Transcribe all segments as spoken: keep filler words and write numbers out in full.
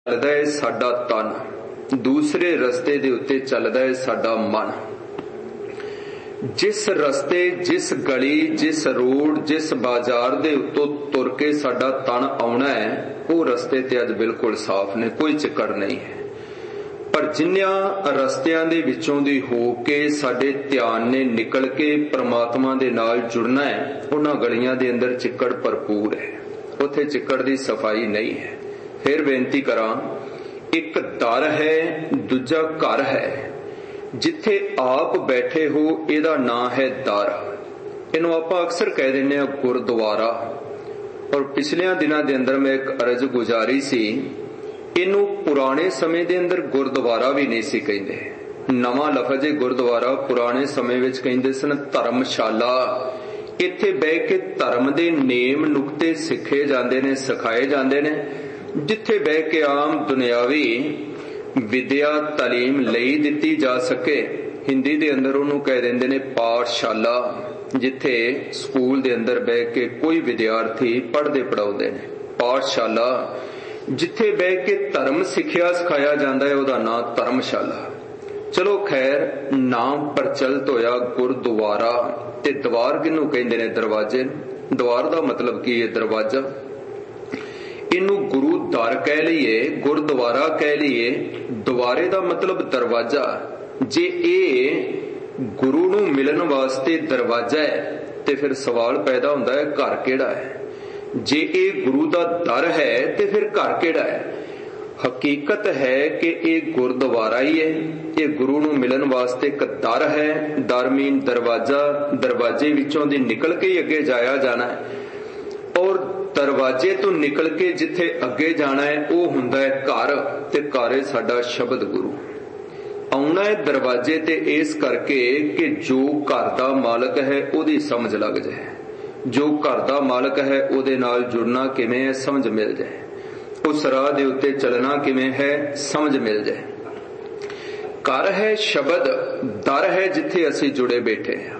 ਚੱਲਦਾ ਹੈ ਸਾਡਾ ਤਨ, ਦੂਸਰੇ ਰਸਤੇ ਦੇ ਉੱਤੇ ਚੱਲਦਾ ਹੈ ਸਾਡਾ ਮਨ। ਜਿਸ ਰਸਤੇ, ਜਿਸ ਗਲੀ, ਜਿਸ ਰੋਡ, ਜਿਸ ਬਾਜ਼ਾਰ ਦੇ ਉੱਤੋਂ ਤੁਰ ਕੇ ਸਾਡਾ ਤਨ ਆਉਣਾ ਹੈ, ਉਹ ਰਸਤੇ ਤੇ ਅੱਜ ਬਿਲਕੁਲ ਸਾਫ਼ ਨੇ, ਕੋਈ ਚੱਕਰ ਨਹੀਂ ਹੈ। ਪਰ ਜਿਨ੍ਹਾਂ ਰਸਤਿਆਂ ਦੇ ਵਿੱਚੋਂ ਦੀ ਹੋ ਕੇ ਸਾਡੇ ਧਿਆਨ ਨੇ ਨਿਕਲ ਕੇ ਪ੍ਰਮਾਤਮਾ ਦੇ ਨਾਲ ਜੁੜਨਾ ਹੈ, ਉਹਨਾਂ ਗਲੀਆਂ ਦੇ ਅੰਦਰ ਚਿੱਕੜ ਭਰਪੂਰ ਹੈ, ਉੱਥੇ ਚਿੱਕੜ ਦੀ ਸਫਾਈ ਨਹੀਂ ਹੈ। ਫਿਰ ਬੇਨਤੀ ਕਰਾਂ, ਇੱਕ ਦਰ ਹੈ, ਦੂਜਾ ਘਰ ਹੈ। ਜਿੱਥੇ ਆਪ ਬੈਠੇ ਹੋ ਇਹਦਾ ਨਾਂ ਹੈ ਦਰ। ਇਹਨੂੰ ਆਪਾਂ ਅਕਸਰ ਕਹਿ ਦਿੰਦੇ ਹਾਂ ਗੁਰਦੁਆਰਾ। ਔਰ ਪਿਛਲਿਆਂ ਦਿਨਾਂ ਦੇ ਅੰਦਰ ਮੈਂ ਇੱਕ ਅਰਜ਼ ਗੁਜ਼ਾਰੀ ਸੀ, ਇਹਨੂੰ ਪੁਰਾਣੇ ਸਮੇਂ ਦੇ ਅੰਦਰ ਗੁਰਦੁਆਰਾ ਵੀ ਨਹੀਂ ਸੀ ਕਹਿੰਦੇ। ਨਵਾਂ ਲਫ਼ਜ਼ ਹੈ ਗੁਰਦੁਆਰਾ। ਪੁਰਾਣੇ ਸਮੇਂ ਵਿੱਚ ਕਹਿੰਦੇ ਸਨ ਧਰਮਸ਼ਾਲਾ। ਇੱਥੇ ਬਹਿ ਕੇ ਧਰਮ ਦੇ ਨੇਮ ਨੁਕਤੇ ਸਿੱਖੇ ਜਾਂਦੇ ਨੇ, ਸਿਖਾਏ ਜਾਂਦੇ ਨੇ। ਜਿੱਥੇ ਬਹਿ ਕੇ ਆਮ ਦੁਨਿਆਵੀ ਵਿਦਿਆ ਤਾਲੀਮ ਲਈ ਦਿੱਤੀ ਜਾ ਸਕੇ। ਹਿੰਦੀ ਦੇ ਅੰਦਰ ਉਹਨੂੰ ਕਹਿ ਦਿੰਦੇ ਨੇ ਪਾਠਸ਼ਾਲਾ, ਜਿੱਥੇ ਸਕੂਲ ਦੇ ਅੰਦਰ ਬਹਿ ਕੇ ਕੋਈ ਵਿਦਿਆਰਥੀ ਪੜ੍ਹਦੇ ਪੜਾਉਂਦੇ ਨੇ। ਪਾਠਸ਼ਾਲਾ ਜਿੱਥੇ ਬਹਿ ਕੇ ਧਰਮ ਸਿੱਖਿਆ ਸਿਖਾਇਆ ਜਾਂਦਾ ਹੈ, ਉਹਦਾ ਨਾਂ ਧਰਮਸ਼ਾਲਾ। ਚਲੋ ਖੈਰ, ਨਾਮ ਪ੍ਰਚਲਿਤ ਹੋਇਆ ਗੁਰਦੁਆਰਾ। ਤੇ ਦਵਾਰ ਕਿਹਨੂੰ ਕਹਿੰਦੇ ਨੇ? ਦਰਵਾਜ਼ੇ। ਦਵਾਰ ਦਾ ਮਤਲਬ ਕੀ ਹੈ? ਦਰਵਾਜ਼ਾ। ਇਹਨੂੰ ਗੁਰੂ ਦਰ ਕਹਿ ਲਈਏ, ਗੁਰਦੁਆਰਾ ਕਹਿ ਲਈਏ, ਦੁਆਰੇ ਦਾ ਮਤਲਬ ਦਰਵਾਜ਼ਾ। ਜੇ ਇਹ ਗੁਰੂ ਨੂੰ ਮਿਲਣ ਵਾਸਤੇ ਦਰਵਾਜ਼ਾ ਹੈ ਤੇ ਫਿਰ ਸਵਾਲ ਪੈਦਾ ਹੁੰਦਾ ਹੈ ਘਰ ਕਿਹੜਾ ਹੈ? ਜੇ ਇਹ ਗੁਰੂ ਦਾ ਦਰ ਹੈ ਤੇ ਫਿਰ ਘਰ ਕਿਹੜਾ ਹੈ? ਹਕੀਕਤ ਹੈ ਕਿ ਇਹ ਗੁਰਦੁਆਰਾ ਹੀ ਹੈ। ਇਹ ਗੁਰੂ ਨੂੰ ਮਿਲਣ ਵਾਸਤੇ ਇੱਕ ਦਰ ਹੈ। ਦਰ ਮੀਨ ਦਰਵਾਜ਼ਾ। ਦਰਵਾਜ਼ੇ ਵਿੱਚੋਂ ਦੀ ਨਿਕਲ ਕੇ ਹੀ ਅੱਗੇ ਜਾਇਆ ਜਾਣਾ ਹੈ। ਔਰ ਦਰਵਾਜ਼ੇ ਤੋਂ ਨਿਕਲ ਕੇ ਜਿੱਥੇ ਅੱਗੇ ਜਾਣਾ ਹੈ ਉਹ ਹੁੰਦਾ ਹੈ ਘਰ। ਤੇ ਘਰ ਹੈ ਸਾਡਾ ਸ਼ਬਦ ਗੁਰੂ। ਆਉਣਾ ਹੈ ਦਰਵਾਜ਼ੇ ਤੇ ਇਸ ਕਰਕੇ ਕਿ ਜੋ ਘਰ ਦਾ ਮਾਲਕ ਹੈ ਉਹਦੀ ਸਮਝ ਲੱਗ ਜਾਏ। ਜੋ ਘਰ ਦਾ ਮਾਲਕ ਹੈ ਉਹਦੇ ਨਾਲ ਜੁੜਨਾ ਕਿਵੇਂ ਹੈ ਸਮਝ ਮਿਲ ਜਾਏ। ਉਸ ਰਾਹ ਦੇ ਉੱਤੇ ਚੱਲਣਾ ਕਿਵੇਂ ਹੈ ਸਮਝ ਮਿਲ ਜਾਏ। ਘਰ ਹੈ ਸ਼ਬਦ, ਦਰ ਹੈ ਜਿੱਥੇ ਅਸੀਂ ਜੁੜੇ ਬੈਠੇ ਹਾਂ।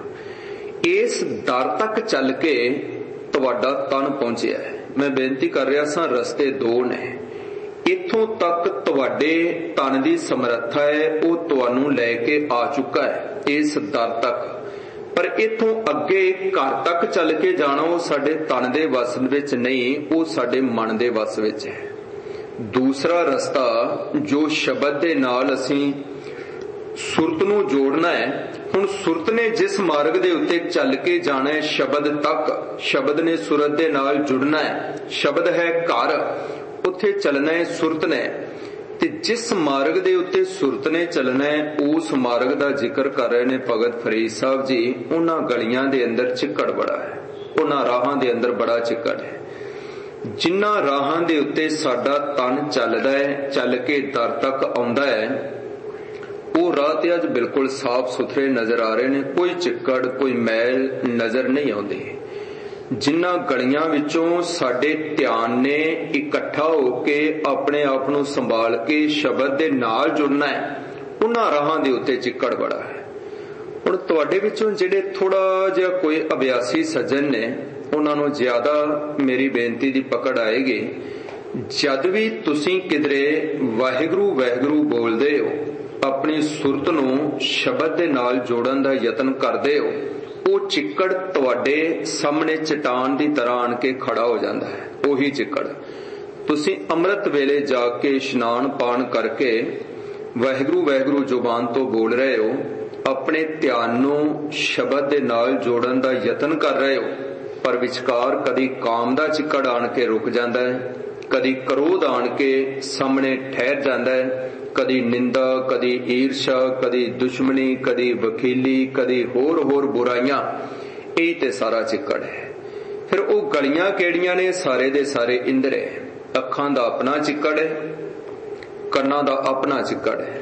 ਇਸ ਦਰ ਤੱਕ ਚੱਲ ਕੇ ਤੁਹਾਡਾ ਤਨ ਪਹੁੰਚਿਆ ਹੈ। ਮੈਂ ਬੇਨਤੀ ਕਰ ਰਿਹਾ ਸਾਂ, ਰਸਤੇ ਦੋ ਨੇ। ਇੱਥੋਂ ਤੱਕ ਤੁਹਾਡੇ ਤਨ ਦੀ ਸਮਰੱਥਾ ਹੈ, ਉਹ ਤੁਹਾਨੂੰ ਲੈ ਕੇ ਆ ਚੁੱਕਾ ਹੈ ਇਸ ਦਰ ਤੱਕ। ਪਰ ਇੱਥੋਂ ਅੱਗੇ ਘਰ ਤੱਕ ਚੱਲ ਕੇ ਜਾਣਾ ਉਹ ਸਾਡੇ ਤਨ ਦੇ ਵੱਸ ਵਿੱਚ ਨਹੀਂ, ਉਹ ਸਾਡੇ ਮਨ ਦੇ ਵੱਸ ਵਿੱਚ ਹੈ। ਦੂਸਰਾ ਰਸਤਾ ਜੋ ਸ਼ਬਦ ਦੇ ਨਾਲ ਅਸੀਂ ਸੁਰਤ ਨੂੰ ਜੋੜਨਾ ਹੈ। ਹੁਣ ਸੁਰਤ ਨੇ ਜਿਸ ਮਾਰਗ ਦੇ ਉੱਤੇ ਚੱਲ ਕੇ ਜਾਣਾ ਹੈ ਸ਼ਬਦ ਤੱਕ, ਸ਼ਬਦ ਨੇ ਸੁਰਤ ਦੇ ਨਾਲ ਜੁੜਨਾ ਹੈ। ਸ਼ਬਦ ਹੈ ਘਰ, ਉੱਥੇ ਚੱਲਣਾ ਹੈ ਸੁਰਤ ਨੇ। ਤੇ ਜਿਸ ਮਾਰਗ ਦੇ ਉੱਤੇ ਸੁਰਤ ਨੇ ਚੱਲਣਾ ਹੈ ਉਸ ਮਾਰਗ ਦਾ ਜ਼ਿਕਰ ਕਰ ਰਹੇ ਨੇ ਭਗਤ ਫਰੀਦ ਸਾਹਿਬ ਜੀ। ਉਹਨਾਂ ਗਲੀਆਂ ਦੇ ਅੰਦਰ ਚਿੱਕੜ ਬੜਾ ਹੈ, ਉਹਨਾਂ ਰਾਹਾਂ ਦੇ ਅੰਦਰ ਬੜਾ ਚਿੱਕੜ ਹੈ। ਜਿਨ੍ਹਾਂ ਰਾਹਾਂ ਦੇ ਉੱਤੇ ਸਾਡਾ ਤਨ ਚੱਲਦਾ ਹੈ, ਚੱਲ ਕੇ ਦਰ ਤੱਕ ਆਉਂਦਾ ਹੈ, ਉਹ ਰਾਹ ਤੇ ਅੱਜ ਬਿਲਕੁਲ ਸਾਫ਼ ਸੁਥਰੇ ਨਜ਼ਰ ਆ ਰਹੇ ਨੇ। ਕੋਈ ਚਿੱਕੜ, ਕੋਈ ਮੈਲ ਨਜ਼ਰ ਨਹੀਂ ਆਉਂਦੀ। ਜਿਨ੍ਹਾਂ ਗਲੀਆਂ ਵਿੱਚੋਂ ਸਾਡੇ ਧਿਆਨ ਨੇ ਇਕੱਠਾ ਹੋ ਕੇ ਆਪਣੇ ਆਪ ਨੂੰ ਸੰਭਾਲ ਕੇ ਸ਼ਬਦ ਦੇ ਨਾਲ ਜੁੜਨਾ ਹੈ, ਉਹਨਾਂ ਰਾਹਾਂ ਦੇ ਉੱਤੇ ਚਿੱਕੜ ਬੜਾ ਹੈ। ਹੁਣ ਤੁਹਾਡੇ ਵਿੱਚੋਂ ਜਿਹੜੇ ਥੋੜਾ ਜਿਹਾ ਕੋਈ ਅਭਿਆਸੀ ਸੱਜਣ ਨੇ, ਉਹਨਾਂ ਨੂੰ ਜ਼ਿਆਦਾ ਮੇਰੀ ਬੇਨਤੀ ਦੀ ਪਕੜ ਆਏਗੀ। ਜਦ ਵੀ ਤੁਸੀਂ ਕਿਧਰੇ ਵਾਹਿਗੁਰੂ ਵਾਹਿਗੁਰੂ ਬੋਲਦੇ ਹੋ, ਆਪਣੀ ਸੁਰਤ ਨੂੰ ਸ਼ਬਦ ਦੇ ਨਾਲ ਜੋੜਨ ਦਾ ਯਤਨ ਕਰਦੇ ਹੋ, ਉਹ ਚਿੱਕੜ ਤੁਹਾਡੇ ਸਾਹਮਣੇ ਚਟਾਨ ਦੀ ਤਰ੍ਹਾਂ ਆਣ ਕੇ ਖੜਾ ਹੋ ਜਾਂਦਾ ਹੈ। ਉਹੀ ਚਿੱਕੜ ਤੁਸੀਂ ਅੰਮ੍ਰਿਤ ਵੇਲੇ ਜਾ ਕੇ ਇਸ਼ਨਾਨ ਪਾਣ ਕਰਕੇ ਵਾਹਿਗੁਰੂ ਵਾਹਿਗੁਰੂ ਜ਼ੁਬਾਨ ਤੋਂ ਬੋਲ ਰਹੇ ਹੋ, ਆਪਣੇ ਧਿਆਨ ਨੂੰ ਸ਼ਬਦ ਦੇ ਨਾਲ ਜੋੜਨ ਦਾ ਯਤਨ ਕਰ ਰਹੇ ਹੋ, ਪਰ ਵਿਚਕਾਰ ਕਦੀ ਕਾਮ ਦਾ ਚਿੱਕੜ ਆਣ ਕੇ ਰੁਕ ਜਾਂਦਾ ਹੈ, ਕਦੀ ਕ੍ਰੋਧ ਆਣ ਕੇ ਸਾਹਮਣੇ ਠਹਿਰ ਜਾਂਦਾ ਹੈ, ਕਦੀ ਨਿੰਦਾ, ਕਦੀ ਈਰਸ਼ਾ, ਕਦੀ ਦੁਸ਼ਮਣੀ, ਕਦੀ ਵਕੀਲੀ, ਕਦੀ ਹੋਰ ਹੋਰ ਬੁਰਾਈਆਂ। ਇਹ ਤੇ ਸਾਰਾ ਚਿੱਕੜ ਹੈ। ਫਿਰ ਉਹ ਗਲੀਆਂ ਕਿਹੜੀਆਂ ਨੇ? ਸਾਰੇ ਦੇ ਸਾਰੇ ਇੰਦਰੇ। ਅੱਖਾਂ ਦਾ ਆਪਣਾ ਚਿੱਕੜ ਹੈ, ਕੰਨਾਂ ਦਾ ਆਪਣਾ ਚਿੱਕੜ ਹੈ,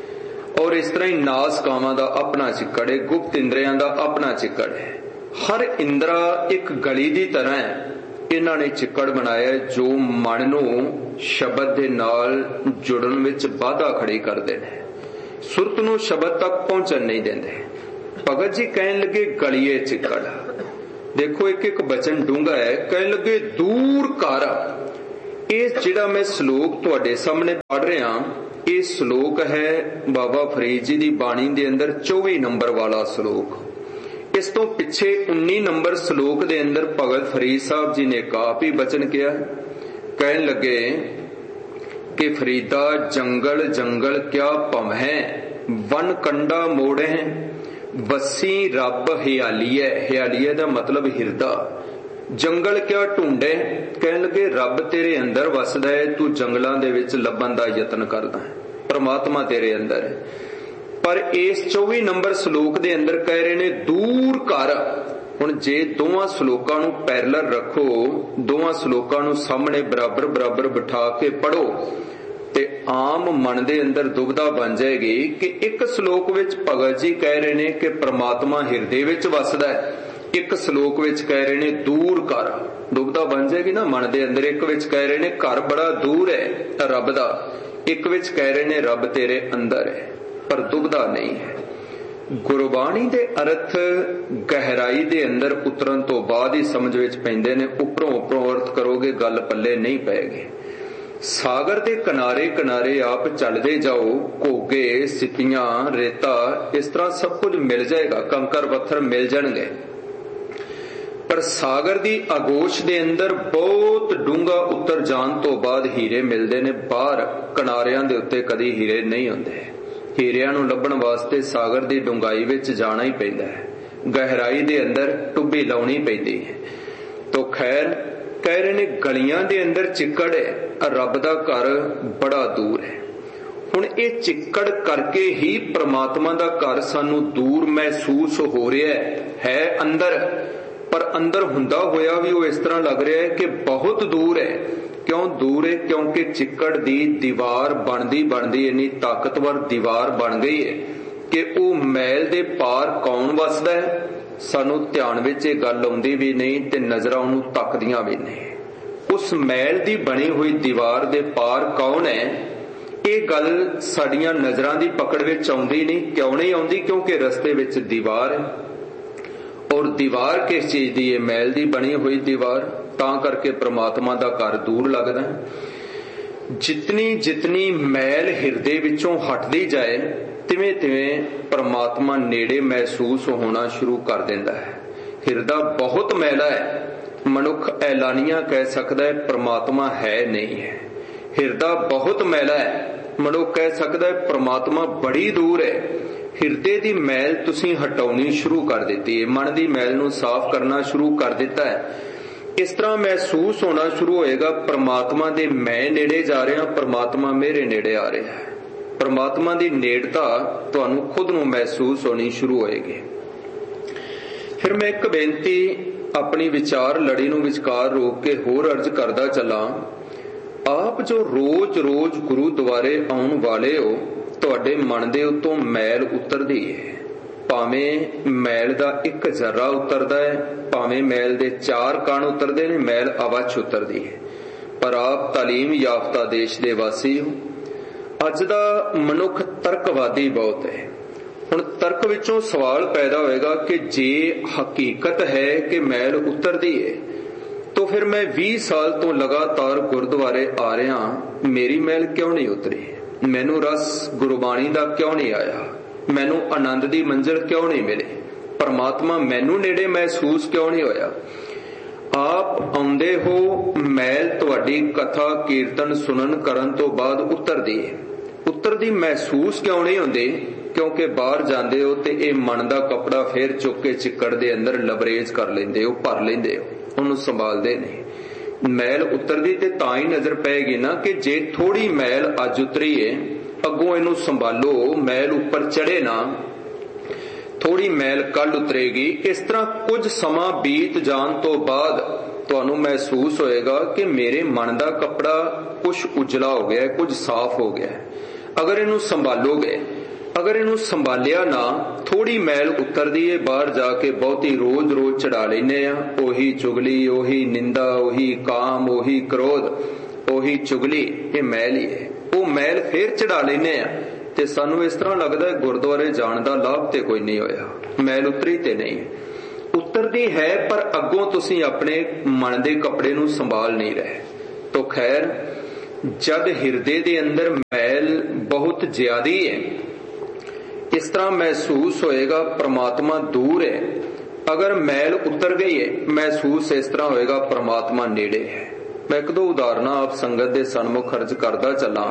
ਔਰ ਇਸ ਤਰ੍ਹਾਂ ਹੀ ਨਾਸਕਾਵਾਂ ਦਾ ਆਪਣਾ ਚਿੱਕੜ ਹੈ, ਗੁਪਤ ਇੰਦਰੀਆਂ ਦਾ ਆਪਣਾ ਚਿੱਕੜ ਹੈ। ਹਰ ਇੰਦਰਾ ਇੱਕ ਗਲੀ ਦੀ ਤਰ੍ਹਾਂ ਹੈ। ਇਹਨਾਂ ਨੇ ਚਿੱਕੜ ਬਣਾਇਆ ਜੋ ਮਨ ਨੂੰ ਸ਼ਬਦ ਦੇ ਨਾਲ ਜੁੜਨ ਵਿੱਚ ਬਾਧਾ ਖੜੀ ਕਰਦੇ ਨੇ, ਸੁਰਤ ਨੂੰ ਸ਼ਬਦ ਤੱਕ ਪਹੁੰਚਣ ਨਹੀਂ ਦਿੰਦੇ। ਭਗਤ ਜੀ ਕਹਿਣ ਲੱਗੇ ਗਲੀਏ ਚਿੱਕੜ। ਦੇਖੋ ਇੱਕ ਇੱਕ ਬਚਨ ਡੂੰਘਾ ਹੈ। ਕਹਿਣ ਲੱਗੇ ਦੂਰ ਕਰ ਇਹ ਜਿਹੜਾ मैं श्लोक ਤੁਹਾਡੇ ਸਾਹਮਣੇ पढ़ रहा, ਇਹ श्लोक है बाबा फरीद जी की बाणी के अंदर चौबी नंबर वाला श्लोक। इस तो पिछे उन्नी नंबर श्लोक के अंदर भगत फरीद साहब जी ने काफी बचन किया। कहन लगे कि फरीदा जंगल जंगल क्या भमै, वन कंडा मोड़े वसी रब हियालीए। हियालीए का मतलब हिरदा। जंगल क्या ढूंढे, कहन लगे रब तेरे अंदर वसदा है, तू जंगलों दे विच लभण दा यतन करदा है, परमात्मा तेरे अंदर है। पर इस चौबी नंबर श्लोक दे अंदर कह रहे ने दूर कर। हुण जे दोवां श्लोकां नूं पैरलर रखो, दोवां श्लोकां नूं सामने बराबर बराबर बिठा के पढ़ो ते आम मन दे अंदर दुविधा बन जाएगी कि एक श्लोक विच भगत जी कह रहे ने कि परमात्मा हिरदे विच वसदा है, एक श्लोक विच कह रहे ने दूर कर। दुविधा बन जाएगी ना मन दे अंदर। एक विच कह रहे ने घर बड़ा दूर है रब दा, एक विच कह रहे ने रब तेरे अंदर है, पर दुविधा नहीं है। गुरबाणी दे अर्थ गहराई दे अंदर उतरन तो बाद ही समझ विच पैंदे ने। उपरों उपरों अर्थ करोगे गल पल्ले नहीं पैगी। सागर दे किनारे किनारे आप चलते जाओ, घोगे सिपियां रेता इस तरह सब कुछ मिल जाएगा, कंकर पत्थर मिल जाएंगे, पर सागर दी आगोश दे अंदर बहुत डूंगा उतर जान तो बाद हीरे मिलते ने। बाहर किनारियां दे उत्ते कदी हीरे नहीं होंदे। हीरियां नूं लभण वास्ते सागर दी डूंगाई विच जाना ही पैंदा है, गहराई दे अंदर टुब्बी लाउणी पैंदी है। तो खैर कह रहे ने गलियां दे अंदर चिक्कड़ है, रब दा घर बड़ा दूर है। हुण ये चिक्कड़ करके ही परमात्मा दा घर सानू दूर महसूस हो रहा है, है अंदर, पर अंदर हुंदा होया भी वो इस तरह लग रहा है कि बहुत दूर है। क्यों दूर है? क्योंकि चिक्कड़ दी दीवार बनदी बनदी इन्नी ताकतवर दीवार बन गई है कि वो मैल दे पार कौन वसदा है, सानू ध्यान विच ये गल आउंदी भी नहीं ते नजरां उहनूं तकदियां भी नहीं। उस मैल दी बनी हुई दीवार दे पार कौन है, ये गल साडियां नजरां दी पकड़ विच आउंदी नहीं। क्यों नहीं आउंदी? क्योंकि रस्ते विच दीवार है, और दीवार किस चीज दी है? मैल दी बनी हुई दीवार। तां करके परमात्मा दा घर दूर लगदा है। जितनी जितनी मैल हिरदे विचों हटदी जाए तिवें तिवें परमात्मा नेड़े महसूस होना शुरू कर देंदा है। हिरदा बहुत मैला है, मनुख ऐलानिया कह सकदा है परमात्मा है नहीं है। हिरदा बहुत मैला है, मनुख कह सकदा है परमात्मा बड़ी दूर है। हिरदे दी मैल तुसीं हटाउणी शुरू कर दित्ती है, मन दी मैल नूं साफ करना शुरू कर दिता है। इस तरह महसूस होना शुरू होएगा परमात्मा दे मैं नेड़े जा रहा, परमात्मा मेरे नेड़े आ रहा है। परमात्मा दी नेड़ता तुहानू खुद नूं महसूस होनी शुरू होएगी। फिर मैं एक बेनती अपनी विचार लड़ी नूं विचकार रोक के होर अर्ज करदा चला। आप जो रोज रोज गुरुद्वारे आउण वाले हो, तुहाडे मन दे उत्तों मैल उतरदी है। भावें मैल दा एक जर्रा उतरदा है, भावें मैल दे चार कण उतरदे ने, मैल अवच उतरदी है। पर आप तालीम याफ्ता देश दे वासी हो। अज दा मनुख तर्कवादी बहुत है। हुण तर्क विचों सवाल पैदा होएगा कि जे हकीकत है कि मैल उतरदी है, तो फिर मैं बीस साल तो लगातार गुरुद्वारे आ रहा, मेरी मैल क्यों नहीं उतरी? मैनू रस गुरबाणी दा क्यों नहीं आया? मैनू आनंद दी मंजिल क्यों नहीं मिली? परमात्मा मैनू नेड़े महसूस क्यों नहीं होया? आप आउंदे हो, मैल तुहाडी कथा कीर्तन सुनन करन तो बाद उतरदी है। उतरदी महसूस क्यों नहीं होंदी? क्योंकि बाहर जांदे हो ते ये मन दा कपड़ा फिर चुक के चिक्कड़ दे अंदर लबरेज कर लेंदे हो, भर लेंदे हो, उहनूं संभालदे नहीं। मैल उतरदी ते तां ही नजर पैगी ना कि जे थोड़ी मैल अज उतरी है, अगों इनू संभालो, मैल उपर चढ़े ना, थोड़ी मैल कल उतरेगी। इस तरह कुछ समा बीत जान तो बाद तुहानू महसूस होएगा कि मेरे मन दा कपड़ा कुछ उजला हो गया है, कुछ साफ हो गया है। अगर इनू संभालोगे, अगर इनू संभालिया ना, थोड़ी मैल उतरदी है, बाहर जाके बहुती रोज रोज चढ़ा लेने आ, ओही चुगली, ओही निंदा, ओही काम, ओही क्रोध, ओही चुगली, ये मैल ही है। वो मैल फिर चढ़ा लेने आ ते सानू इस तरह लगता है गुरुद्वारे जाण दा लाभ ते कोई नहीं होया, मैल उतरी ते नहीं। उतरदी है पर अगों तुसीं अपने मन दे कपड़े नू संभाल नहीं रहे। तो खैर जद हिरदे दे अंदर मैल बहुत ज्यादा है, इस तरह महसूस होएगा परमात्मा दूर है। अगर मैल उतर गई है, महसूस इस तरह होएगा परमात्मा नेड़े है। मैं एक दो उदाहरण आप संगत दे सन्मुख अर्ज करदा चला।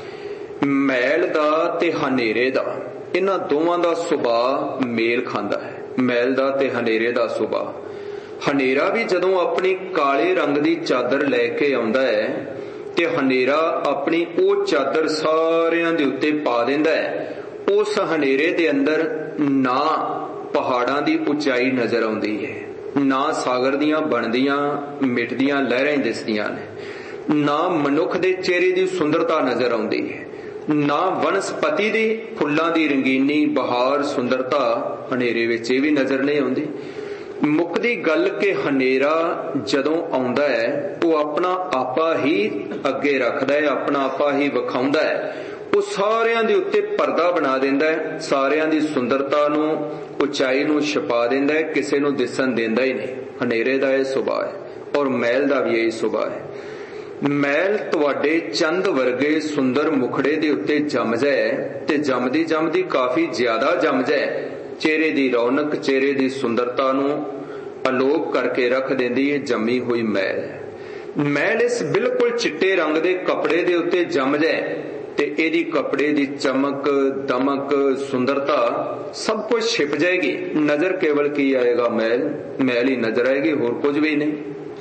मैल दा ते हनेरे दा, इन्हां दोवां दा सुभाव मेल खांदा है। मैल दा ते हनेरे दा सुभाव। हनेरा भी जदों अपनी काले रंग दी चादर लैके आउंदा है ते हनेरा अपनी ओ चादर सारियां दे उत्ते पा दिंदा है। उस हनेरे दे अंदर ना पहाड़ां दी उचाई नजर आउंदी है, ना सागर दियां बनदियां मिटदियां लहरां दिसदियां ने, ना मनुख दे चेहरे दी सुंदरता नजर आउंदी है, ना वनस्पति दी फुल्लां दी रंगीनी बहार सुंदरता हनेरे विच भी नजर नहीं आउंदी। मुक्दी गल के हनेरा जदों आउंदा है वो अपना आपा ही अगे रखदा है, अपना आपा ही विखाउंदा है। वो सारियां दे उत्ते पर्दा बना दिंदा है, सारियां दी सुंदरता नूं उचाई नूं छुपा दिंदा है, किसे नूं दिसन दिंदा ही नहीं। हनेरे दा यह सुभाव है और मैल दा भी यही सुभाव है। मैल तुहाडे चंद वर्गे सुंदर मुखड़े दे उत्ते जम जाए ते जमदी जमदी काफी ज्यादा जम जाए, चेहरे दी रौनक चेहरे दी सुंदरता नूं अलोप करके रख देंदी है जमी हुई मैल। मैल इस बिल्कुल चिट्टे रंग दे कपड़े दे उत्ते जम जाए ते एदी कपड़े दी चमक दमक सुंदरता सब कुछ छिप जाएगी। नजर केवल की आएगा मैल, मैल ही नजर आएगी, होर कुछ भी नहीं।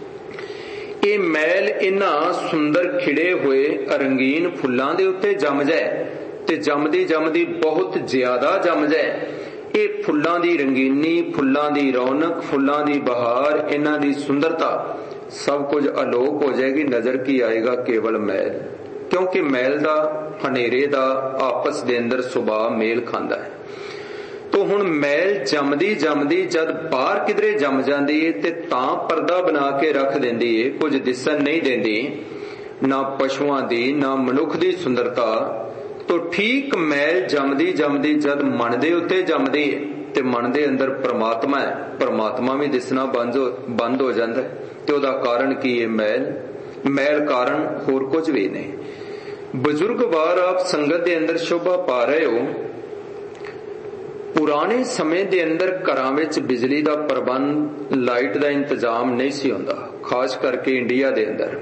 ये मैल इन्हां सुंदर खिड़े हुए रंगीन फुल्लां दे उत्ते जम जाए ते जमदी जमदी बहुत ज्यादा जम जाए। ये फुल्लां दी रंगीनी, फुल्लां दी रौनक, फुल्लां दी बहार, इन्हां दी सुंदरता सब कुछ अलोप हो जाएगी। नजर की आएगा केवल मैल, क्योंकि मैल दा हनेरे दा आपस दे अंदर सुभाव मेल खांदा है। तो हुण मैल जमदी जमदी जद बाहर किधरे जम जांदी है ते तां पर्दा बना के रख देंदी है, कुछ दिसन नहीं देंदी, ना पशुआं दी ना मनुख दी सुंदरता। तो ठीक मैल जमदी जमदी जद मन दे उत्ते जमदी है ते मन दे अंदर परमात्मा है, परमात्मा भी दिसना बंद हो बंद हो जाता है। ते ओदा कारण की है मैल, मैल कारण होर कुछ भी नहीं। बुजुर्ग वार आप संगत दे अंदर शोभा पा रहे हो। पुराने समय दे अंदर घरां विच बिजली दा प्रबंध, लाइट दा इंतजाम नहीं सी हुंदा, खास करके इंडिया दे अंदर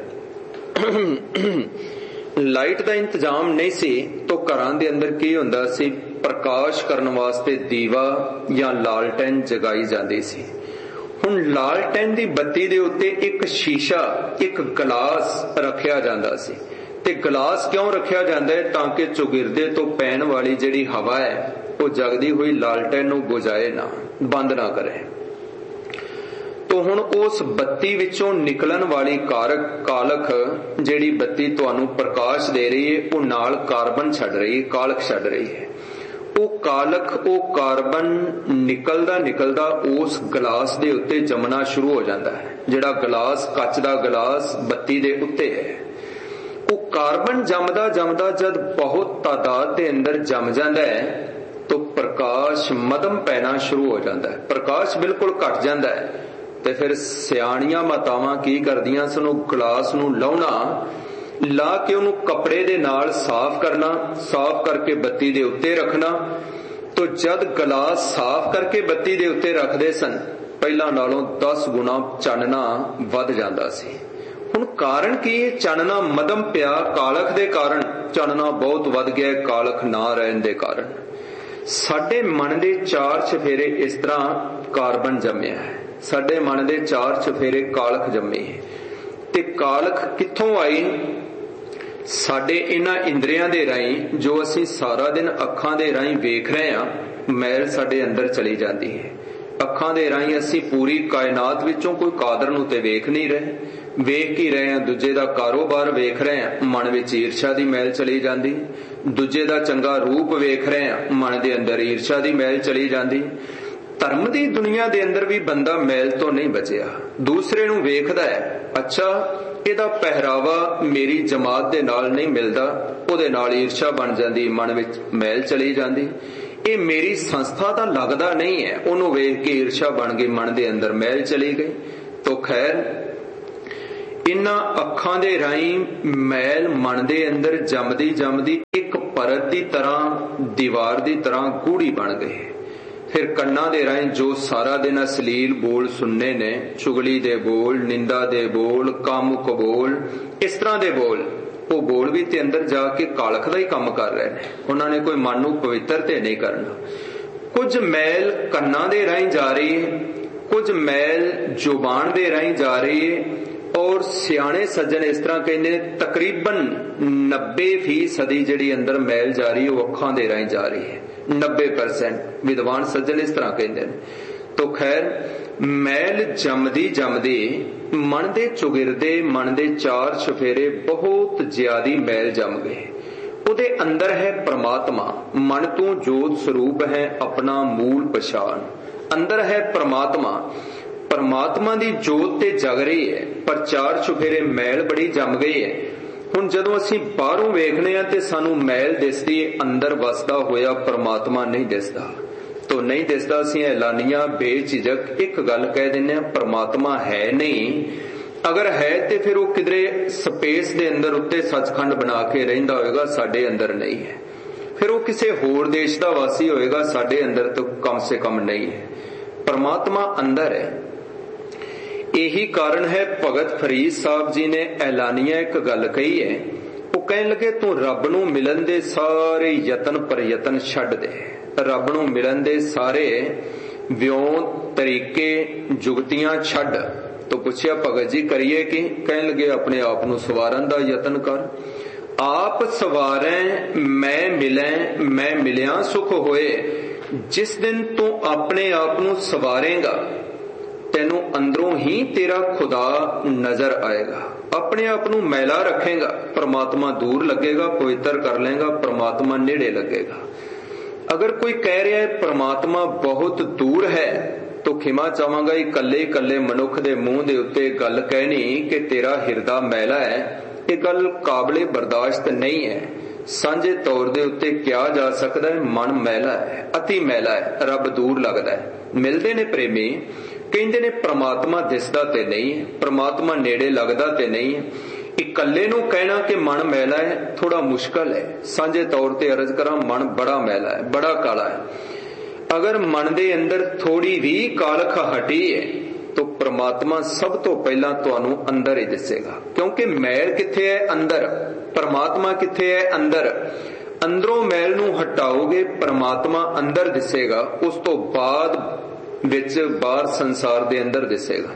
लाइट दा इंतजाम नहीं सी। तो घरां दे अंदर की हुंदा सी, प्रकाश करन वास्ते दीवा या लालटेन जगाई जाती सी। हुण लालटेन दी बत्ती दे उत्ते एक शीशा, एक गिलास रखिया जांदा सी। ते गिलास क्यों रखिया जांदा है? ताकि चौगिरदे तो पैण वाली जिहड़ी हवा है वो जगदी हुई लालटेन नूं बुझाए ना, बंद ना करे। तो हुण उस बत्ती विचों निकलन वाली कारक कालख जिहड़ी बत्ती तुहानूं प्रकाश दे रही है वो नाल कार्बन छड्ड रही है, कालख छड्ड रही है। वो कालख वो कार्बन निकलदा निकलदा उस गिलास दे उत्ते जमना शुरू हो जाता है। जिहड़ा गिलास कच दा गिलास बत्ती दे उत्ते है, वो कार्बन जमदा जमदा जद बहुत तादाद दे अंदर जम जाता है तो प्रकाश मदम पैना शुरू हो जाता है, प्रकाश बिल्कुल घट जाता है। ते फिर सियाणियां मातावां की करदियां सन, गिलास नूं लाउणा, ला के उन्होंने कपड़े दे नाल साफ करना, साफ करके बत्ती दे उत्ते रखना। तो जद गिलास साफ करके बत्ती दे उत्ते रखदे सन, पहला नालों दस गुना चानना वध जांदा सी। हुण कारण की है? चानना मदम पिया, कालख दे कारण चानना बहुत वध गया, कालख ना रहन दे कारण। साडे मन दे चार चफेरे इस तरह कार्बन जम्मिया है, साडे मन दे चार चफेरे कालख जम्मी है। ते कालख कित्थों आई? साडे इन्हां इंद्रियां दे राहीं जो असीं सारा दिन अखां दे राहीं वेख रहे हां, मैल साडे अंदर चली जाती है। अखां दे राहीं असीं पूरी कायनात विचों कोई कादर नूं ते वेख नहीं रहे, वेख ही रहे हैं, दूजे दा कारोबार वेख रहे हैं, मन विच ईर्षा दी मैल चली जाती। दूजे दा चंगा रूप वेख रहे हैं, मन दे अंदर ईर्षा दी मैल चली जाती। धर्म दी दुनिया दे अंदर भी बंदा मैल तो नहीं बचिया, दूसरे नूं वेखदा है, अच्छा इहदा पहरावा मेरी जमात दे नाल नहीं मिलदा, उहदे नाल ईर्षा बन जाती, मन विच मैल चली जाती। ये मेरी संस्था दा लगदा नहीं है, उहनूं वेख के ईर्षा बन गई, मन दे अंदर मैल चली गई। तो खैर इन्हां अखां दे राहीं मैल मन दे अंदर जमदी जमदी एक परत की तरह दीवार की तरह गूढ़ी बन गई। फिर कन्नां दे राहीं जो सारा दिन अश्लील बोल सुनने ने, चुगली दे बोल, निंदा दे बोल, कामुक बोल, इस तरह दे बोल, वो बोल भी ते अंदर जाके कालख दा ही काम कर रहे हैं। उन्होंने कोई मन नूं पवित्र ते नहीं करना। कुछ मैल कन्नां दे राहीं जा रही है, कुछ मैल जुबान दे राहीं जा रही है, और सियाणे सज्जन इस तरह कहते हैं तकरीबन नब्बे फीसदी जिहड़ी अंदर मैल जा रही है वो अखां दे राहीं जा रही है। नब्बे परसेंट विद्वान सज्जन इस तरह कहते हैं। तो खैर मैल जमदी जमदी मन दे चुगिरदे मन दे चार चफेरे बहुत ज्यादा मैल जम गए। उहदे अंदर है परमात्मा, मन तो जोत स्वरूप है अपना मूल पछाण। अंदर है परमात्मा, परमात्मा दी जोत ते जग रही है, पर चार चुफेरे मैल बड़ी जम गई है। हुण जदों असीं बाहरों वेखने आ ते सानूं मैल दिसदी है, अंदर वसदा होया परमात्मा नहीं दिसदा। तो नहीं दिसदा, असीं ऐलानिया बेझिझक एक गल कह दिंदे आ, परमात्मा है नहीं। अगर है ते फिर वो किधरे स्पेस दे अंदर उत्ते सचखंड बना के रहिंदा होएगा, साडे अंदर नहीं है। फिर वो किसी होर देश दा वासी होएगा, साडे अंदर तो कम से कम नहीं है। परमात्मा अंदर है। यही कारण है भगत फरीद साहब जी ने ऐलानिया एक गल कही है। वो कहने लगे तू रब नूं मिलन दे सारे यतन प्रयतन छड्ड दे, रब नूं मिलन दे सारे व्यों तरीके जुगतियां छड्ड। तो पूछया भगत जी करिए कि? कहने लगे अपने आप नूं सवारन दा यतन कर। आप सवारें मैं मिलें, मैं मिलिया सुख होए। जिस दिन तू अपने आप नूं सवारेगा तेनू अंदरों ही तेरा खुदा नजर आएगा। अपने आप नूं मैला रखेगा, परमात्मा दूर लगेगा, पवित्र कर लेगा, परमात्मा नेड़े लगेगा। अगर कोई कह रहा है परमात्मा बहुत दूर है, तो खिमा चाहांगा इकल्ले इकल्ले मनुख दे मुंह दे उत्ते गल कहनी कि तेरा हिरदा मैला है, ये गल काबले बर्दाश्त नहीं है। सांझे तौर दे उत्ते क्या जा सकता है, मन मैला है, अति मैला है, रब दूर लगदा है। मिलदे ने प्रेमी, कहंदे ने परमात्मा दिसदा ते नहीं, परमात्मा नेड़े लगदा ते नहीं। इकल्ले नूं कहना कि मन मैला है थोड़ा मुश्किल है। सांझे तौर ते अर्ज करा, मन बड़ा मैला है, बड़ा काला है। अगर मन दे अंदर थोड़ी भी कालख हटी है तो परमात्मा सब तो पहला तुहानू अंदर ही दिसेगा। क्योंकि मैल किथे है? अंदर। परमात्मा किथे है? अंदर। अंदरों मैल नूं हटाओगे, परमात्मा अंदर दिसेगा, उस तो बाद विच बाहर संसार दे अंदर दिसेगा।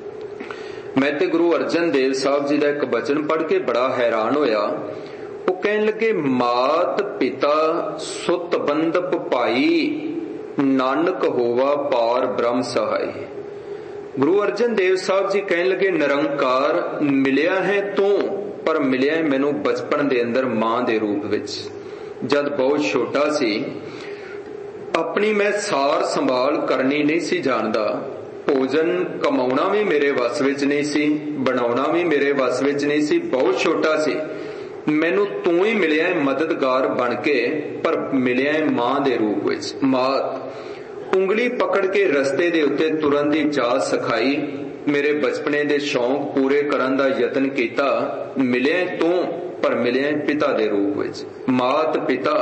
मैं ते गुरु अर्जन देव साहब जी का एक बचन पढ़ के बड़ा हैरान होया। वो कहने लगे मात पिता सुत बंदप भाई, नानक होवा पार ब्रह्म सहाय। गुरु अर्जन देव साहब जी कहने लगे निरंकार मिलिया है तू, पर मिलिया है मैनू बचपन दे अंदर मां दे रूप विच। जद बहुत छोटा सी, अपनी मैं सार संभाल करनी नहीं सी जानदा, भोजन कमाउणा भी मेरे वस विच नहीं सी, बनाउणा भी मेरे वस विच नहीं सी, बहुत छोटा सी। मैनू तू ही मिलिया है मददगार बन के, पर मिलिया है मां दे रूप विच। मात उंगली पकड़ के रस्ते दे उत्ते तुरन दी जाच सिखाई, मेरे बचपने दे शौक पूरे करन दा यतन कीता। मिलिया है तू, पर मिलिया है पिता दे रूप विच। मात पिता,